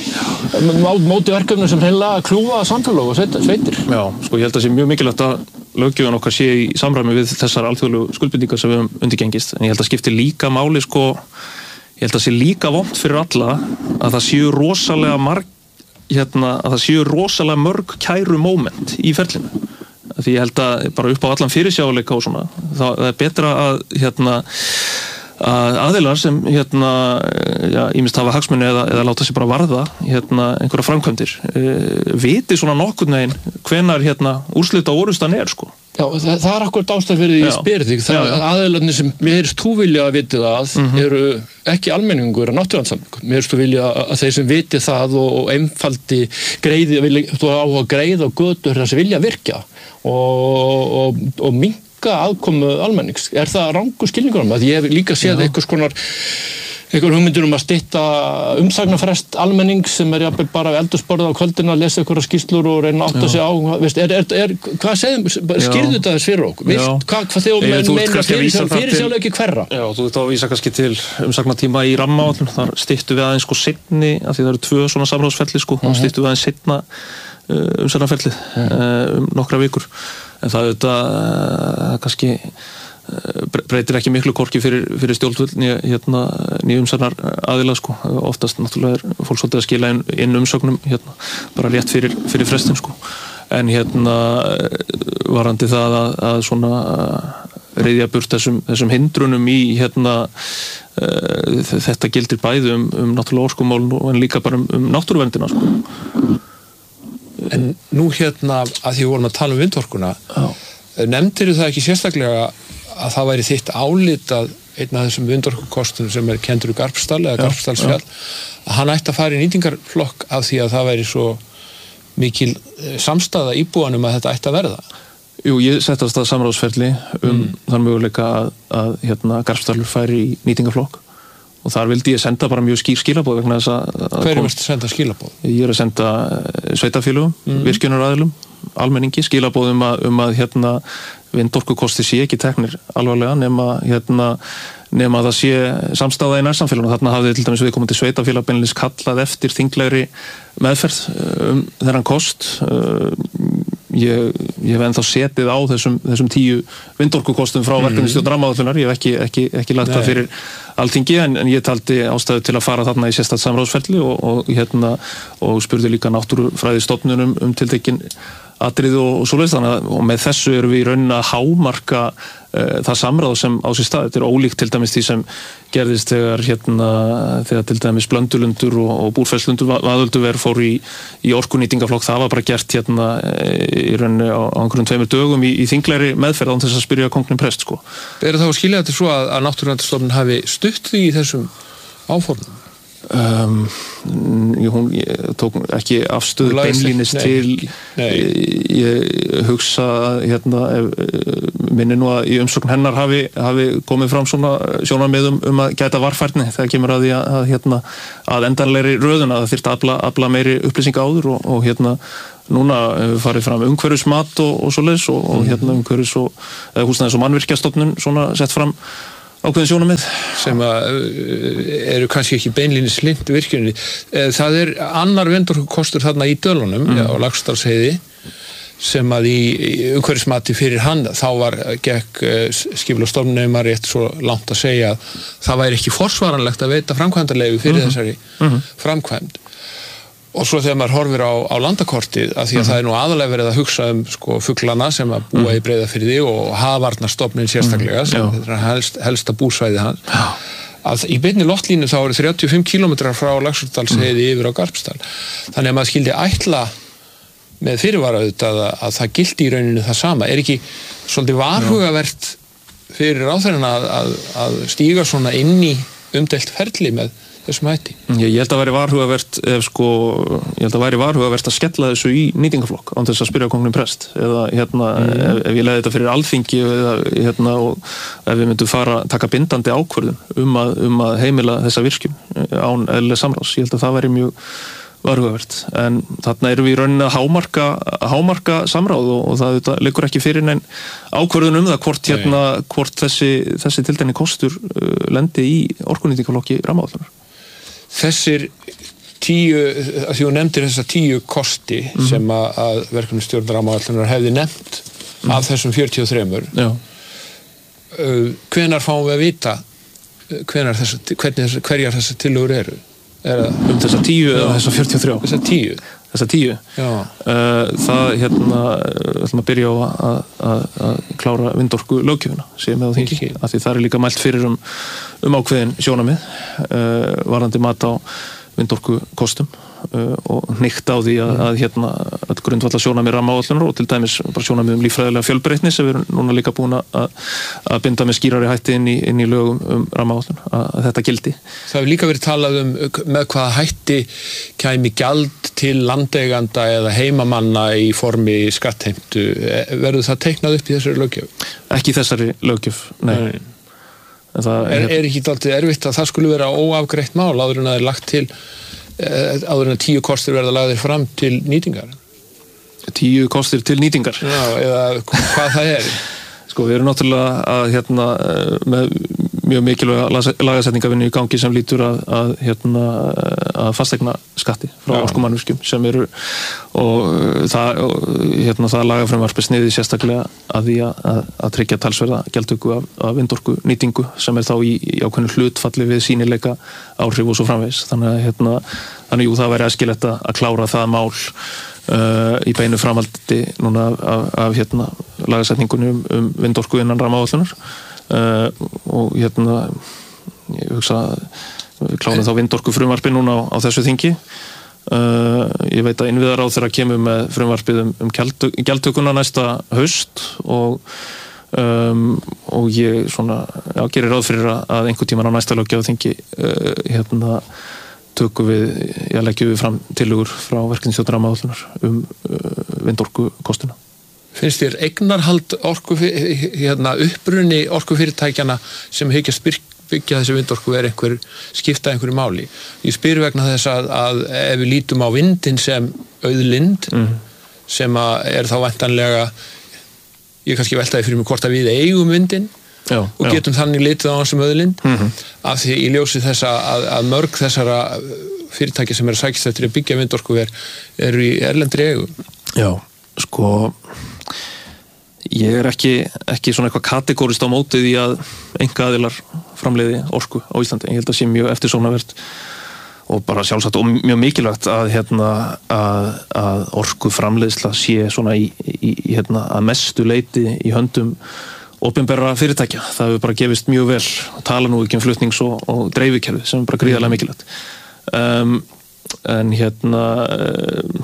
móti verkefnum sem hreinlega kljúfa samfélag og sveitir. Já, sko ég held að það sé mjög mikilvægt að löggjöfin okkar sé í samræmi við þessar alþjóðlegu skuldbindingar sem við höfum undirgengist, en ég held að skipti líka máli sko, ég held að sé líka vont fyrir alla að það séu rosalega marg, hérna, að það séu rosalega mörg kæru moment í ferlinu. Því ég held að bara upp á allan fyrirsjáleika og svona, það er betra að hérna að aðilar sem hérna já, ýmist hafa hagsmuni eða, eða láta sig bara varða hérna einhverja framkvæmdir e, viti svona nokkurn veginn hvenar hérna úrslita orustan er, sko. Já, það, það er akkurat ástæð fyrir því spyrir þig, það er aðilarnir sem mér heyrst þú vilja að viti það mm-hmm. eru ekki almenningur að náttúruverndarsamtök. Mér heyrst þú vilja að þeir sem viti það og, og einfaldi greiði, vilja, þú á að greiða og götur þess að vilja virkja og, og, og minka aðkomu almennings. Er það rangur skilningur um það? Því ég hef líka séð einhvers konar einhver hugmyndir um að stytta umsagnarfrest almennings sem er jafnvel bara við eldhúsborðið á kvöldinu að lesa einhverja skýrslur og reyna að átta sig á, veist, er, er, er, hvað segðum, skýrðu þetta þess fyrir okkur? Veist, hvað, hvað þegar menn meina fyrir sjálf ekki hverra? Já, þú ert að vísa kannski til umsagnartíma í rammaáætlun, þar styttu við aðeins sko seinni, af því það eru tvö svona samráðsferli sko, þá styttu við aðeins seinna uh, umsagnarferli uh, um nokkra vikur, en það er þetta uh, kannski breytir ekki miklu korki fyrir, fyrir stjórnvöld nýja hérna, umsagnar aðila sko. Oftast náttúrulega er fólk svolítið að skila inn, inn umsögnum hérna, bara rétt fyrir, fyrir frestin sko. En hérna varandi það að, að svona reiðja burt þessum, þessum hindrunum í hérna uh, þetta gildir bæði um, um náttúrulega orkumálun en líka bara um, um náttúruverndina sko. En nú hérna að því við vorum að tala um vindorkuna nefndir það ekki sérstaklega að það væri þitt álit að einn af þessum vindorkukostum sem er kendur í Garpsdal eða Garpsdalsfjall að hann ætti að fara í nýtingarflokk af því að það væri svo mikil samstaða íbúanum að þetta ætti að verða. Jú, ég sett af stað samráðsferli um mm. þann möguleika að, að hérna, Garpsdalur færi í nýtingarflokk og þar vildi ég senda bara mjög skýr skilaboð vegna þess að... Hver er mest að senda skilaboð? Ég er að senda sveitafélögum, mm. virkjunaraðilum, almenningi, skilaboð um að, um að hérna, vindorkukosti sé ekki teknir alvarlega nema, hérna, nema að það sé samstæða í nærsamfélaginu. Þarna hafði til dæmis viðkomandi sveitafélag beinlínis kallað eftir þinglegri meðferð um þennan kost. Ég, ég hef ennþá setið á þessum, þessum tíu vindorkukostum frá verkefnisstjórn rammaáætlunar. Ég hef ekki, ekki, ekki lagt Nei. það fyrir Alþingi en, en ég taldi ástæðu til að fara þarna í sérstakt samráðsferli og, og, hérna, og spurði líka náttúrufræðistofnunum um tiltekin atriði og, og svoleiðis þannig að og með þessu erum við í raunin að hámarka uh, það samráð sem á sér stað. Þetta er ólíkt til dæmis því sem gerðist þegar, hérna, þegar til dæmis Blöndulundur og, og Búrfellslundur Vaðölduver fór í, í orkunýtingaflokk. Það var bara gert hérna, í rauninni á, á einhverjum tveimur dögum í, í þinglegri meðferð án þess að spyrja kónginn prest. Sko. Er það að skilja þetta svo að, að Náttúruverndarstofnun hafi stutt því í þessum áformum? Um, hún ég tók ekki afstöðu beinlínis nei, til nei. Ég, ég hugsa hérna, minni nú að í umsókn hennar hafi, hafi komið fram svona sjónarmiðum um að gæta varfærni þegar kemur að því að, að, hérna, að endanlegri röðun að það þyrfti að afla, afla meiri upplýsinga áður og, og hérna núna farið fram umhverfismat og, og svoleiðis og, og hérna umhverfis og húsnæðis og mannvirkjastofnun svona sett fram ákveðin sjónarmið sem að eru kannski ekki beinlínis hlynt virkjunni. Það er annar vindorkukostur þarna í Dölunum mm. á Laxdalsheiði sem að í umhverfismati fyrir hann þá var gekk skipulagsstofnun ef maður rétt svo langt að segja að það væri ekki forsvaranlegt að veita framkvæmdarleyfi fyrir mm-hmm. þessari mm-hmm. framkvæmd. Og svo þegar maður horfir á, á landakortið að því að mm-hmm. það er nú aðalega verið að hugsa um sko fuglana sem að búa mm-hmm. í Breiðafirði og Havarnarstofnun sérstaklega sem mm-hmm. þetta er helst, helsta búsvæði hans Já. Að í beinni loftlínu þá eru þrjátíu og fimm kílómetrar frá Laxdalsheiði mm-hmm. yfir á Garpsdal. Þannig að maður skildi ætla með fyrirvara auðvitað að, að það gildi í rauninu það sama. Er ekki svolítið varhugavert fyrir ráðherrana að, að, að stíga svona inn í umdeilt ferli með þessum hætti? Ég, ég held að væri varhugavert ef sko, ég held að væri varhugavert að skella þessu í nýtingaflokk án þess að spyrja kónginn prest eða hérna mm. ef, ef ég leiði þetta fyrir Alþingi eða hérna og ef við myndum fara taka bindandi ákvörðun um að, um að heimila þessa virkjun án eðlilegs samráðs. Ég held að það væri mjög varhugavert en þarna erum við í rauninni að hámarka, hámarka samráð og, og það, það liggur ekki fyrir neinn ákvörðun um það hvort, hérna, hvort þessi, þessi tiltekni kostur uh, lendi í orkunýtingaflokki rammaáætlunar. Þessir tíu, að því þú nefndir þessa tíu kosti mm-hmm. sem að, að verkefnisstjórn rammaáætlunar hefði nefnt mm-hmm. af þessum fjörutíu og þremur Já. Uh, hvenær fáum við að vita hvenær þessa, hvernig, hverjar þessar tillögur eru? Er að, um þessa tíu eða þessa fjörutíu og þrjú? Þessa tíu. Þessa tíu? Já. Uh, það, hérna, ætlum að byrja á að, að, að klára vindorku löggjöfina, séum við á þingi, af því það er líka mælt fyrir um, um ákveðin sjónamið, uh, varðandi mat á vindorku kostum uh, og hnykkt á því að, að hérna, að grundvalla sjónamið rammaáætlunar og til dæmis bara sjónamið um líffræðilega fjölbreytni sem við erum núna líka búin að, að binda með skýrari hætti inn í, inn í lögum um rammaáætlun, að, að þetta gildi. Það hefur líka verið talað um með hvaða hætti kæmi gjald til landeiganda eða heimamanna í formi skattheimtu. Verður það teiknað upp í þessari löggjöf? Ekki í þessari löggjöf, nei. nei. Það er, er ekki dálítið erfitt að það skulle vera óafgreitt mál áður en það er lagt til áður en að tíu kostir verða lagðir fram til nýtingar? Tíu kostir til nýtingar? Já, eða hvað það er? Sko, við erum náttúrulega að hérna með mjög mikilvæga lagasetningavinnu í gangi sem lítur að, að, hérna, að fasteigna skatti frá orkumannvirkjum sem eru og það, hérna, það lagafrumvarp er sniðið sérstaklega að því að, að tryggja talsverða gjaldtöku af, af vindorku nýtingu sem er þá í, í ákveðnu hlutfalli við sýnileika áhrif og svo framvegis. Þannig að hérna, þannig jú það væri æskilegt að klára það mál uh, í beinu framhaldi núna af, af hérna, lagasetningunni um, um vindorku innan rammaáætlunar uh, og hérna ég hugsa að við klárum þá vindorku frumvarpi núna á, á þessu þingi. Uh, ég veit að innviðaráðherra kemur með frumvarpið um, um gjaldtökuna næsta haust og Um, og ég svona, já, gerir ráð fyrir að einhver tíman á næsta löggjafarþingi uh, hérna tökum við, ég leggjum við fram tillögur frá verkefnisstjórn rammaáætlunar um uh, vindorku kostuna. Finnst þér eignarhald orku, hérna, uppruni orkufyrirtækjana sem hyggjast byggja þessi vindorku er einhver, skipta einhverju máli? Ég spyr vegna þess að, að ef við lítum á vindin sem auðlind mm. sem að er þá væntanlega ég kannski veltaði fyrir mig hvort að við eigum vindin já, og getum já. Þannig litið á hann sem auðlind mm-hmm. af því í ljósi þess að, að mörg þessara fyrirtækja sem eru sækist eftir að byggja vindorkuver eru í erlendri eigum. Já, sko ég er ekki, ekki svona eitthvað kategórist á mótið í að einkaaðilar framleiði orku á Íslandi. Ég held að sé mjög eftirsóknarvert og bara sjálfsagt og mjög mikilvægt að, hérna, að, að orku framleiðsla sé svona í, í, í hérna, að mestu leyti í höndum opinberra fyrirtækja. Það hefur bara gefist mjög vel að tala nú ekki um flutnings- og, og dreifikerfi sem er bara gríðarlega mikilvægt. Um, en hérna um,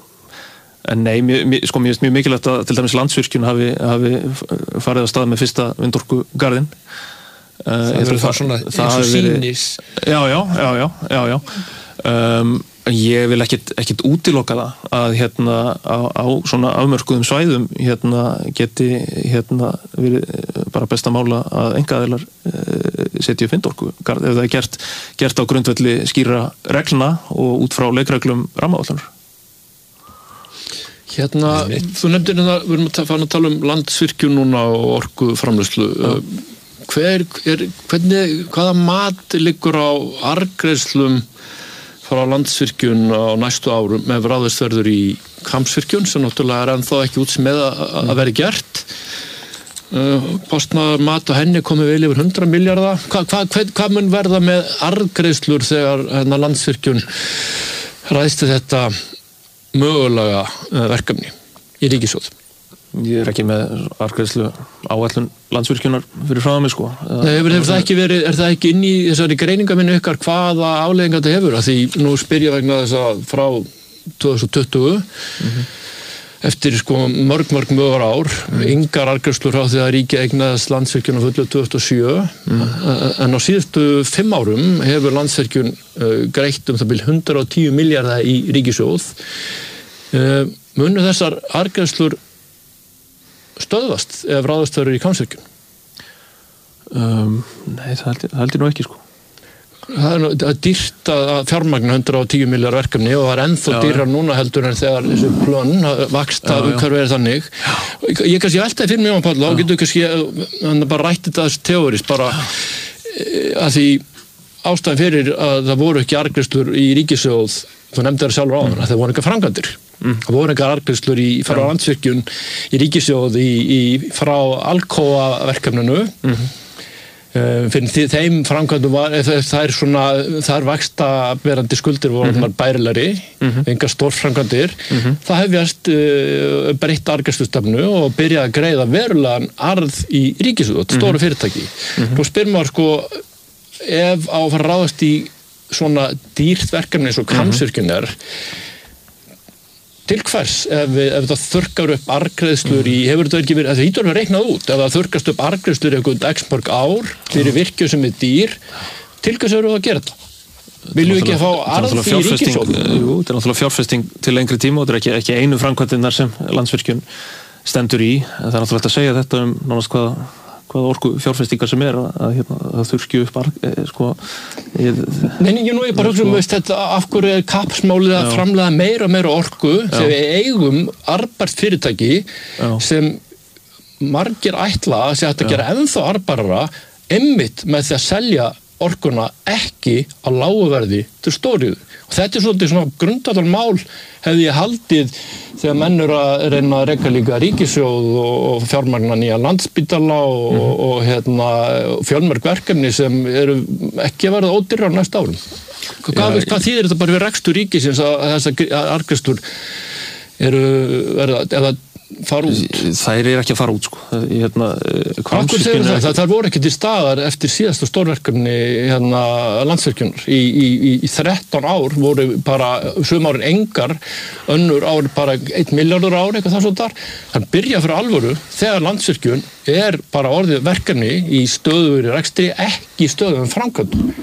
en nei, mjög, sko mér finnst mjög mikilvægt að til dæmis Landsvirkjun hafi, hafi farið á stað með fyrsta vindorkugarðinn. Það verður það svona eins og sýnis. Já, já, já, já, já, já. Um, ég vil ekkit, ekkit útiloka það að hérna á, á svona afmörkuðum svæðum hérna geti hérna verið bara besta mála að einkaaðilar uh, setja upp vindorkugarð ef það er gert, gert á grundvelli skýra reglna og út frá leikreglum rammaáætlunar. Hérna, þú nefndir hérna, við erum að fara að tala um Landsvirkjun núna og orkuframleiðslu. Já. Hver, er, hvernig, hvaða mat liggur á arðgreiðslum frá Landsvirkjun á næstu árum ef ráðist verður í Hvammsvirkjun sem náttúrulega er ennþá ekki út sem með að, að veri gert uh, kostnaður mat á henni komið vel yfir hundrað milljarða Hva, hva, hva, hvað mun verða með arðgreiðslur þegar hérna, Landsvirkjun ræðst þetta mögulega uh, verkefni í ríkissjóð? Ég er ekki með arðgreiðslu áætlun Landsvirkjunar fyrir frá mig sko. Nei, hefur, hefur það ekki verið, er það ekki inn í þessari greiningaminnu ykkar hvaða afleiðingar þetta hefur? Að því nú spyr ég vegna þess að frá tvö þúsund tuttugu mm-hmm. eftir sko mörg mörg mjögur ár mm. engar arðgreiðslur á því að ríkið eignaðist Landsvirkjun á fullu tvö þúsund og sjö mm. en á síðustu fimm árum hefur Landsvirkjun uh, greitt um það bil hundrað og tíu milljarða í ríkissjóð uh, munu þessar arðgreiðslur stöðvast ef ráðast verður í Hvammsvirkjun? Um, nei, það held, það held ég nú ekki sko. Það er, það er dýrt að fjármagna hundrað og tíu milljarða verkefni og það er ennþá dýrar núna heldur en þegar þessu plönn vaksta umhverfið er þannig. Ég, ég kannski veltaði fyrir mig á Páll, þá getur kannski bara rætt þetta þessu teórist bara að því ástæðan fyrir að það voru ekki arðgreiðslur í ríkissjóð, þú nefndir það sjálfur áðan, að það voru ekki framkvæmdir. Mm. Það voru ekki arðgreiðslur í frá Landsvirkjun í ríkissjóð í, í frá Alcoa verkefninu mm-hmm. uh, fyrir þeim framkvæmdum var það er svona, það er vaxtaberandi skuldir voru mm-hmm. bærilegri mm-hmm. engar stórframkvæmdir mm-hmm. það hefjast uh, breytt arðgreiðslustefnu og byrja að greiða verulegan arð í ríkissjóð, mm-hmm. stóru fyrirtæki mm-hmm. Nú spyr maður sko ef á að fara ráðast í svona dýrt verkefni eins og Hvammsvirkjun er til hvers ef, ef það þurrkar upp arðgreiðslur í, hefur þetta ekki verið, það hýtur að reiknað út, ef það þurrkast upp arðgreiðslur eitthvað x mörg ár fyrir virkjun sem er dýr, til hvers eru það að gera þetta? Viljum við ekki að fá arð í ríkissjóð? Jú, þetta er náttúrulega fjárfesting til lengri tíma og þetta er ekki, ekki einu framkvæmdirnar sem Landsvirkjun stendur í, en það er náttúrulega að segja þetta um nánast hvað hvaða orku fjárfestingar sem er að, hérna, að þurrskju upp arg, sko ég, Nei, ég nú ég bara hugsa um veist þetta af hverju er kappsmálið að framleiða meira og meira orku þegar við eigum arðbært fyrirtæki Já. Sem margir ætla að sé hægt að gera ennþá arðbærara einmitt með því að selja orkuna ekki á lágu verði til stóriðu. Og þetta er svolítið svona grundvallar mál hefði ég haldið þegar menn eru að reyna að reka líka ríkissjóð og, og fjármagna nýja landspítala og, mm. og, og hérna, fjölmörg verkefni sem eru ekki að verða ódýrara á næsta árum. Hvað, ja, hvað þýðir þetta bara við rekstur ríkisins að þessar arðgreiðslur eru verða eða fara út? Þær er ekki að fara út sko. Hérna, Akkur segir það, það, það voru ekki til staðar eftir síðasta stórverkefni hérna, Landsvirkjunar. Í, í, í þrettán ár voru bara sum árin engar, önnur ár bara einn milljarður ár, eitthvað það svo þar. Það byrja fyrir alvöru þegar Landsvirkjun er bara orðið verkefni í stöðugur í rekstri, ekki stöðum framkvæmdum.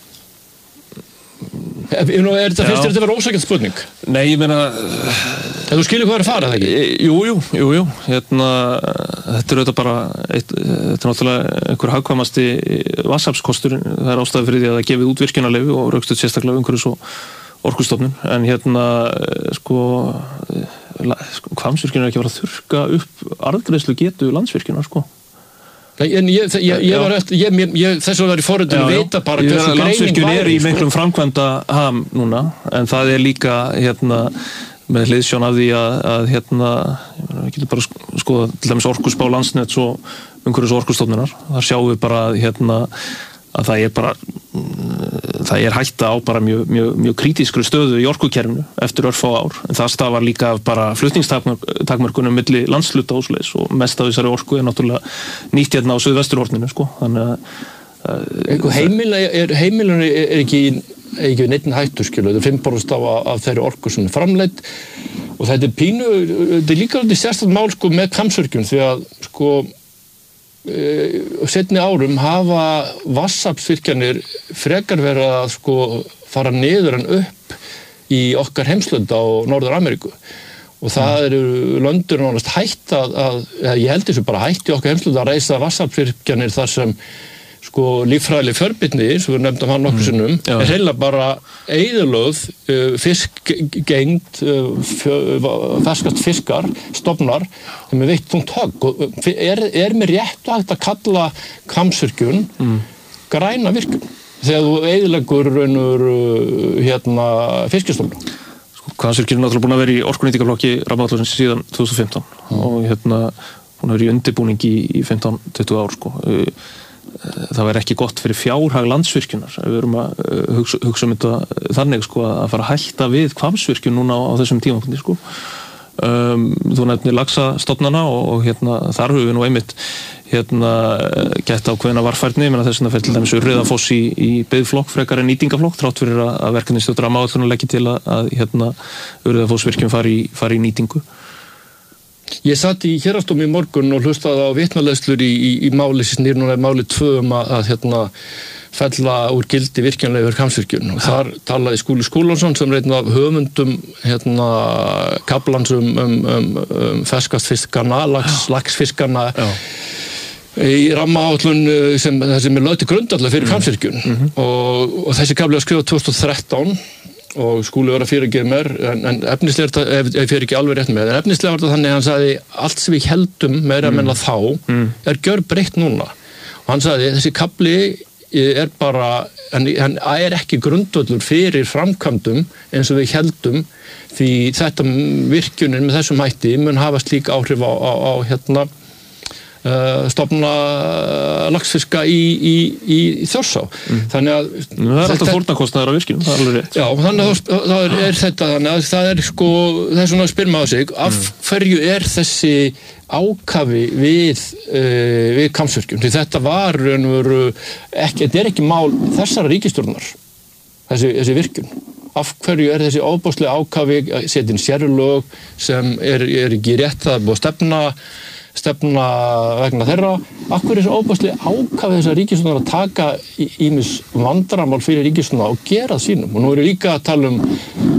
Er þetta fyrst er þetta verið ósækjald spurning? Nei, ég meina... En þú skilur hvað er að fara, það ekki? Jú, jú, jú, jú. Hérna, þetta er auðvitað bara, eitt, þetta er náttúrulega einhver hagkvæmasti vatnsaflskostur. Það er ástæði fyrir því að það gefið út virkjunarleyfi og rökstuð sérstaklega umhverfis og orkustofnun. En hérna, sko, Hvammsvirkjun er ekki að vera að þurrka upp arðgreiðslu getu Landsvirkjunar, sko. En ég, ég, ég var eftir, ég, ég, þess að það er í forröndinu að veita bara hversu greining Landsvirkjun er í sko. miklum framkvæmda ham núna, en það er líka hérna, með hliðsjón af því að, að hérna, við getum bara skoða til dæmis orkuspá Landsnets og umhverfis orkustofnunar, þar sjáum við bara hérna, að það er bara það er hætta á bara mjög, mjög, mjög krítískri stöðu í orkukerfinu eftir örfá ár, en það stafar líka af bara flutningstakmörkunum milli landshluta og svoleiðis og mest af þessari orku er náttúrulega nýtt hérna á suðvesturhorninu sko, þannig að heimilin er, heimilin er ekki er ekki neitt hættu skilu, þetta er fimm prósent af, af þeirri orku sem er framleidd og þetta er pínu, þetta er líka sérstakt mál sko með Hvammsvirkjun því að sko setni árum hafa vatnsaflsvirkjanir frekar verið að sko fara niður en upp í okkar heimslönd á Norður-Ameríku og það eru löndur nánast hætt að, að ég held þessu bara hætt í okkar heimslönd að reisa vatnsaflsvirkjanir þar sem sko líffræðileg fjölbreytni sem við nefndum hann nokkur sinnum mm, er heila bara eyðilögð uh, fiskgengd uh, ferskast fiskar stofnar sem er veitt þungt högg og er, er mér rétt hægt að kalla Hvammsvirkjun mm. græna virkjun þegar þú eyðileggur raunur uh, hérna fiskistofna sko, Hvammsvirkjun er náttúrulega búin að vera í orkunýtingarflokki rammaáætlunar síðan tvö þúsund og fimmtán mm. og hérna hún hefur í undirbúning í, í fimmtán til tuttugu ár sko uh, það væri ekki gott fyrir fjárhag Landsvirkjunar við erum að hugsa, hugsa um þetta þannig sko að fara að hætta við Hvammsvirkjun núna á, á þessum tímapunkti sko um, þú nefnir laxastofnana og, og hérna þar höfum við nú einmitt hérna gett ákveðna varfærni menn að þess að það fer til dæmis Urriðafoss í, í biðflokk frekar en nýtingaflokk þrátt fyrir að, að verkefnisstjórn rammaáætlunar leggi til að, að hérna Urriðafossvirkjun fari, fari í nýtingu. Ég satt í héraðsdómi í morgun og hlustaði á vitnaleiðslur í, í, í máli sem snýr núna í máli tvö um að, að hérna, fella úr gildi virkjanlega yfir Hvammsvirkjun og þar talaði Skúli Skúlason sem er einn af höfundum hérna, kaflans um, um, um, um ferskastfiskarna, lax, laxfiskarna Já. Í rammaáætlun sem, sem er lögð til grundvallar fyrir Hvammsvirkjun mm-hmm. og, og þessi kafli var skrifað tvö þúsund og þrettán og Skúli var að fyrirgefa mér en, en efnislega er þetta, ef ég fyrir ekki alveg rétt með en efnislega var þetta þannig að hann sagði allt sem við heldum meira mm. menna þá mm. er gjörbreytt núna og hann sagði þessi kafli er bara hann, hann er ekki grundvöllur fyrir framkvæmdum eins og við heldum því þetta virkjunin með þessum hætti mun hafa slík áhrif á, á, á hérna Uh, stofna laxfiska í, í, í Þjórsá mm. þannig að það er alltaf fórnarkostnaður á virkjunum, það er alveg rétt já, þannig að það er, er þetta þannig að það er sko, það er svona að spyrma á sig af mm. hverju er þessi ákafi við uh, við Hvammsvirkjun, því þetta var ekki, þetta er ekki mál þessara ríkisstjórnar þessi, þessi virkjun af hverju er þessi ofboðslega ákafi að setja inn sérlög sem er, er ekki rétt það er búið að stefna stefna vegna þeirra af hverju er þessi ofboðslega ákafið þessar ríkisstjórnar að taka ýmis vandramál fyrir ríkisstjórnar og gera það sínum og nú erum við líka að tala um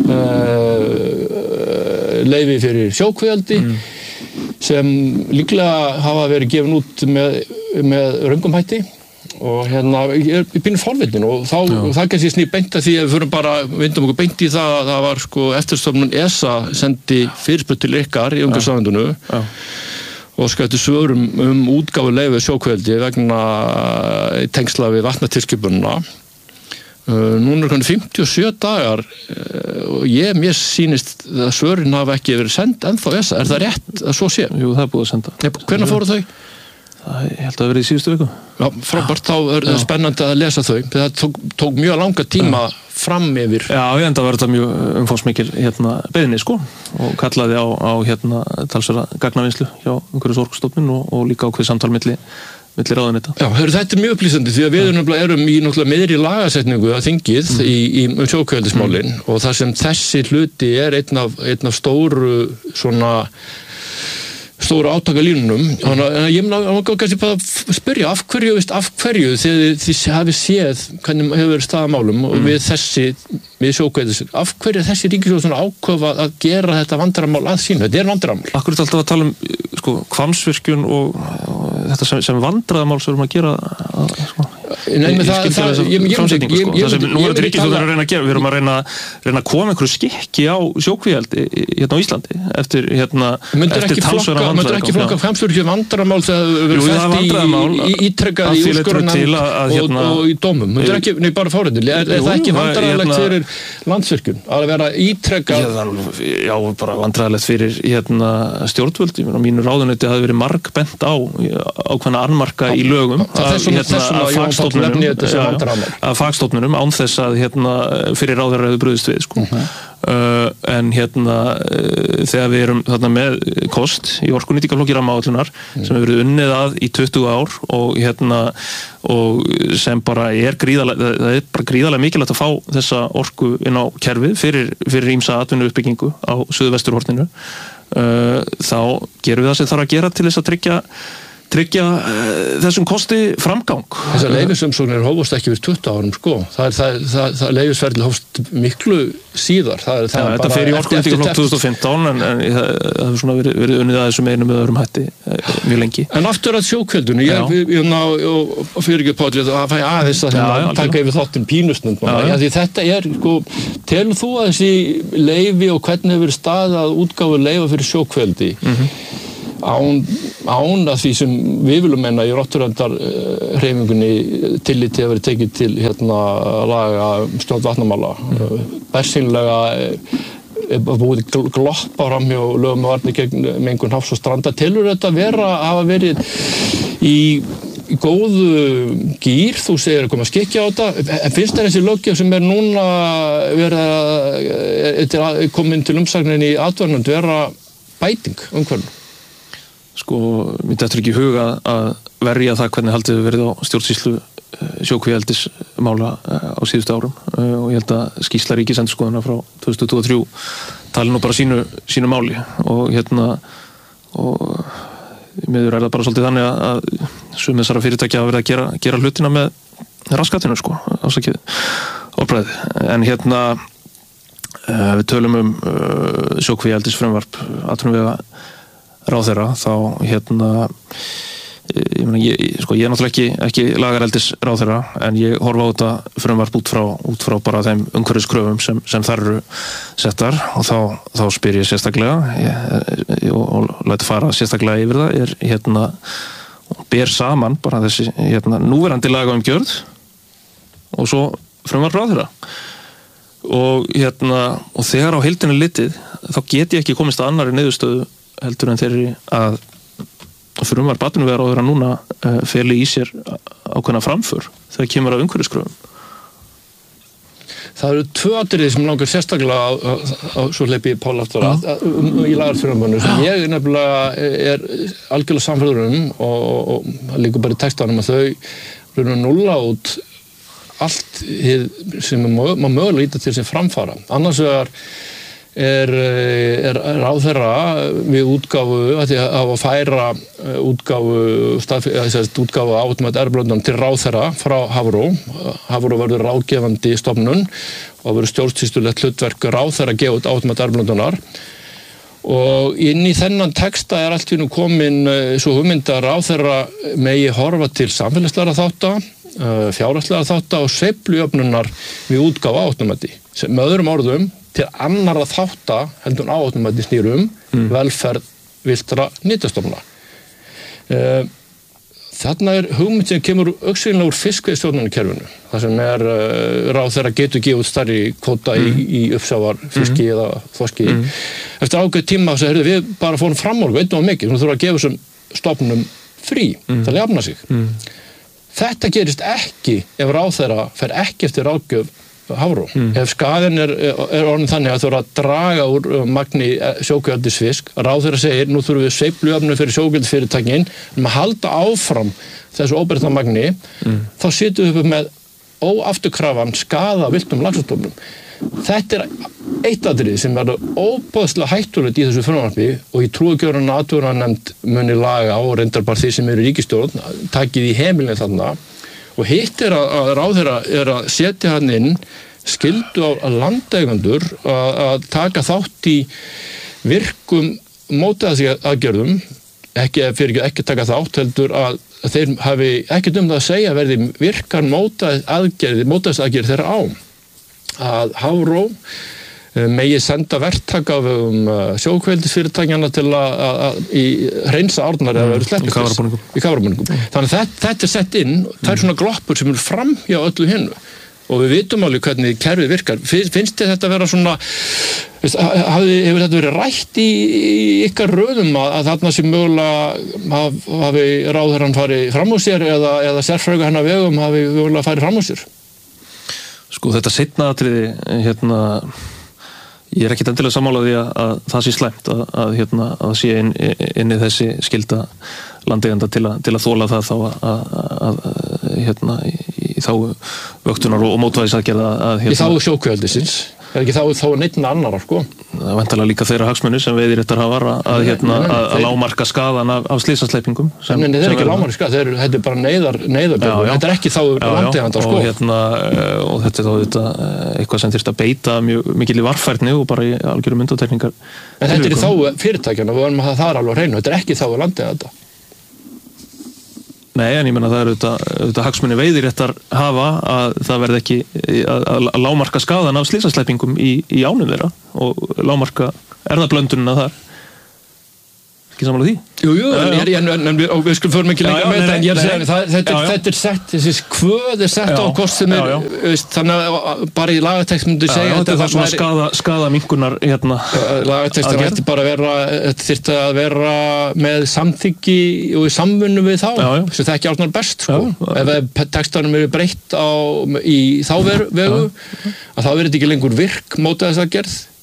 uh, leyfi fyrir sjókvíaldi mm. sem líklega hafa verið gefin út með, með röngum hætti og hérna ég er býnur forvitin og þá og það kannski snýr beint að því að við förum bara vindum okkur beint í það að það var sko eftirstofnun E S A sendi fyrirspurn til ykkar í umhverfisráðuneytinu óska eftir svörum um útgáfu leyfi sjókvíaeldi vegna tengsla við vatnatilskipunina. Uh, núna er hvernig fimmtíu og sjö dagar uh, og ég, mér sýnist að svörin hafa ekki verið send ennþá esa. Er það rétt að svo sé? Jú, það er búið að senda. Hvenær fóru þau? Það, ég held að það verið í síðustu viku. Já, frábært, þá er það spennandi að lesa þau. Það tók, tók mjög langa tíma Já. fram yfir. Já, ég enda var þetta mjög umfangsmikil hérna beiðni, sko, og kallaði á, á hérna talsverða gagnavinnslu hjá Umhverfis- og orkustofnun og, og líka ákveðið samtal milli milli ráðuneyta. Já, hörru, þetta er mjög upplýsandi því að við erum, erum í náttúrulega meðri lagasetningu að þingið mm. í, í sjókvíaeldismálin mm. og þar sem þessi hluti er einn af, einn af stóru svona stóru átakalínunum. Þannig að ég mun kannski bara spyrja af hverju, veist, af hverju þið, þið hafið séð hvernig hefur verið staðamálum og mm. við þessi, við sjókvíaeldis, af hverju þessi ríkisstjórn svona ákveða að gera þetta vandræðamál að sínu? Þetta er vandræðamál. Akkur er alltaf að tala um sko, Hvammsvirkjun og, og þetta sem, sem vandræðamál sem við erum að gera að, sko, Nei, með það, það, ég, ég, framsetningu, sko. ég, ég, það sem nú er þetta ríkisstjórn að reyna að gera, við erum að reyna, reyna að koma einhverju skikki á sjókvíaeldi hérna á Íslandi eftir hérna eftir talsverða vandræðamál. Myndir ekki flokka Hvammsvirkjun vandræðamál þegar við verðum fæst í ítrekkað í úrskurðarnefnd og í dómum? Myndir ekki, nei bara fáriðin, er það ekki vandræðalegt fyrir Landsvirkjun að vera ítrekkað? Já, bara vandræðalegt fyrir hérna stjórnvöld, ég meina mínu ráðuneyti hafi verið margbent á ákveðna annmarka í lögum að fagstofnunum án þess að hérna, fyrir ráðherra hefur brugðist við sko. uh-huh. uh, en hérna uh, þegar við erum þarna með kost í orkunýtingarflokki rammaáætlunar uh-huh. sem hefur verið unnið að í tuttugu ár og hérna og sem bara er gríðalega það er bara gríðalega mikilvægt að fá þessa orku inn á kerfið fyrir, fyrir ýmsa atvinnuuppbyggingu á suðvesturhorninu uh, þá gerum við það sem þarf að gera til þess að tryggja tryggja uh, þessum kosti framgang. Þessar leyfisumsóknir hófust ekki fyrir tuttugu árum, sko. Það er það, það, það leyfisferðli hófst miklu síðar. Það er það ja, þetta fer í orkunýtingarflokk tvö þúsund og fimmtán en, en það hefur svona verið, verið unnið að þessum einum með öðrum hætti uh, mjög lengi. En aftur að sjókvíaeldinu, ég, ég, ég ná og fyrir ekki pátrið að fæ aðeins að hérna taka yfir þáttinn pínustund. Ja, því þetta er, sko, telur þú að þessi leyfi og hvernig hefur verið staðið að útgáfu leyfa fyrir sjókvíaeldi mm-hmm. Án, án að því sem við viljum menna í Rotturöndar uh, hreyfingunni tilliti að vera tekið til hérna laga stjórn vatnamála uh, bersýnlega er búið gloppa fram hjá lögum og varnir gegn mengun hafs og stranda. Telur þetta vera hafa verið í, í góðu gýr, þú segir að koma að skikja á þetta, en finnst þér þessi löggjöf sem er núna verið að komin til umsagnin í atvarnund vera bæting umhverfum? Sko, mér dettur ekki í huga að verja það hvernig haldið hefur verið á stjórnsýslu sjókvíaeldismála á síðustu árum og ég held að skýrsla ríkisendurskoðunar frá tvö þúsund tuttugu og þrjú tali nú bara sínu, sínu máli og hérna og miður er það bara svolítið þannig að sum þessara fyrirtækja hafa verið að gera, gera hlutina með raskatinu sko, ásakið orðbræði, en hérna við tölum um sjókvíaeldisfrumvarp atvinnuvega ráðherra, þá hérna ég meina, ég, sko, ég er náttúrulega ekki, ekki lagareldis ráðherra, en ég horfa á þetta frumvarp út frá, út frá bara þeim umhverfiskröfum sem, sem þar eru settar og þá, þá spyr ég sérstaklega ég, og, og læt fara sérstaklega yfir það er hérna, ber saman bara þessi hérna, núverandi lagaumgjörð og svo frumvarp ráðherra og hérna, og þegar á heildina litið, þá get ég ekki komist að annarri niðurstöðu heldur en þeirri að frumvarp atvinnuvegaráðherra núna uh, feli í sér ákveðna framför þegar kemur að umhverfiskröfum. Það eru tvö atriði sem langar sérstaklega á, á, á svo hleypi Pál aftur að um, í lagarfrumvarpinu sem ég nefnilega er algjörlega samfélgur um og, og, og líka bara í textanum að þau eru núlla út allt sem má mögulega líta til sem framfara. Annars vegar er, er ráðherra við útgáfu að, að færa útgáfu, útgáfu átum að erblöndum til ráðherra frá Hafró. Hafró verður ráðgefandi stofnun og verður stjórnsýslulegt hlutverk ráðherra að gefa út átum að erblöndunar. Og inn í þennan texta er allt í nú komin svo hugmyndar ráðherra megi horfa til samfélagslega þátta, fjárhagslega þátta og sveiflujöfnunar við útgáfu átumati. Með öðrum orðum til annarra þátta heldur átumati snýrum mm. velferð villtra nytjastofna. Uh, þarna er hugmynd sem kemur augsýnilega úr fiskveiðistjórnarkerfinu. Það sem er uh, ráð þeirra getur gefið út stærri kvóta mm. í, í uppsjávar fiski mm. eða þorski. Mm. Eftir ágætt tíma þess að heyrðu, við bara fórum framorgu, veitum við mikið, þú þurfum að gefa þessum stofnum frí mm. til að jafna sig. Mm. Þetta gerist ekki ef ráð þeirra fer ekki eftir ráðgjöf Hafró. Mm. Ef skaðin er, er orðin þannig að þú eru að draga úr magni sjókvíaldisfisk, ráð þeirra segir, nú þurfum við sveiflujöfnu fyrir sjókvíaldisfyrirtækin, um að halda áfram þessu óbreytta magni, mm. þá sitjum við upp með óafturkrafan skaða villtum laxastofnum. Þetta er eitt atriði sem er óbæðslega hættulegt í þessu frumvarpi og ég trúi ekki að athugunarnefnd muni laga og reyndar bara því sem eru í ríkisstjórn, takið í heimilin þarna. Og hitt er að, að ráðherra er að setja hann inn skyldu á landeigandur að, að taka þátt í virkum mótvægisaðgerðum, ekki, fyrir ekki taka þátt heldur að þeir hafi ekkert um það að segja verði virkar mótvægisaðgerð, mótvægisaðgerð þeirra á. Að Hafró megi senda verktaka af um, sjókvíaldisfyrirtækjana til að, að, að í hreinsa árnar eða verið sleppist í kafrabúningum. Þannig að þetta, þetta er sett inn, það er svona gloppur sem er fram hjá öllu hinnu og við vitum alveg hvernig kerfið virkar. Finnst þið þetta vera svona, hafi, hefur þetta verið rætt í, í ykkar röðum að, að þarna sem mögulega haf, hafi ráðherrann farið fram á sér eða, eða sérfræðingur hennar vegum hafi mögulega farið fram á sér? Sko þetta seinna atriði, hérna, ég er ekkert endilega sammála því að, að það sé slæmt að, að, hérna, að sé inn, inn í þessi skylda landeiganda til, til að þóla það þá að, að, að hérna, í, í þá vöktunar og, og mótvægisaðgerða að hérna, í þá sjókvíaldisins, er ekki þá, þá neittna annara sko? Það er væntanlega líka þeirra hagsmunir sem veiðiréttar hafa að, að, hérna, að, að lágmarka skaðan af, af slysasleipingum. Nei, nei, þetta er ekki lágmarka skað, þetta er bara neyðar, neyðarbjörn, þetta er ekki þá landeiganda sko. Og, hérna, og þetta er þá þetta, eitthvað sem þyrfti að beita mjög mikil í varfærni og bara í algjörum undantekningar. En þetta er í þá fyrirtækjana, við verðum að það er alveg á hreinu, þetta er ekki þá landeiganda. Nei, en ég menna það er auðvitað, auðvitað hagsmunni veiðiréttar hafa að það verði ekki að, að lágmarka skaðan af slysasleppingum í, í ánum þeirra og lágmarka erðablöndunina þar. Ekki sammála því? Jú, jú, en, en, en, en, en við skulum förum ekki lengra með þetta, en ég er að segja, það, þetta, já, já. þetta er sett, þessi kvöð er sett já. á kost sem er, já, já. Veist, þannig að bara í lagatekst myndi segja þetta er það svona skada, skada minkunar hérna. Lagatekst er þetta bara að vera, þetta þyrfti að vera með samþyggi og í samvinnu við þá, sem það ekki álnar best, sko. Já, ef textanum eru breytt á, í þá vegu, að þá verður þetta ekki lengur virk mótvægisaðgerð.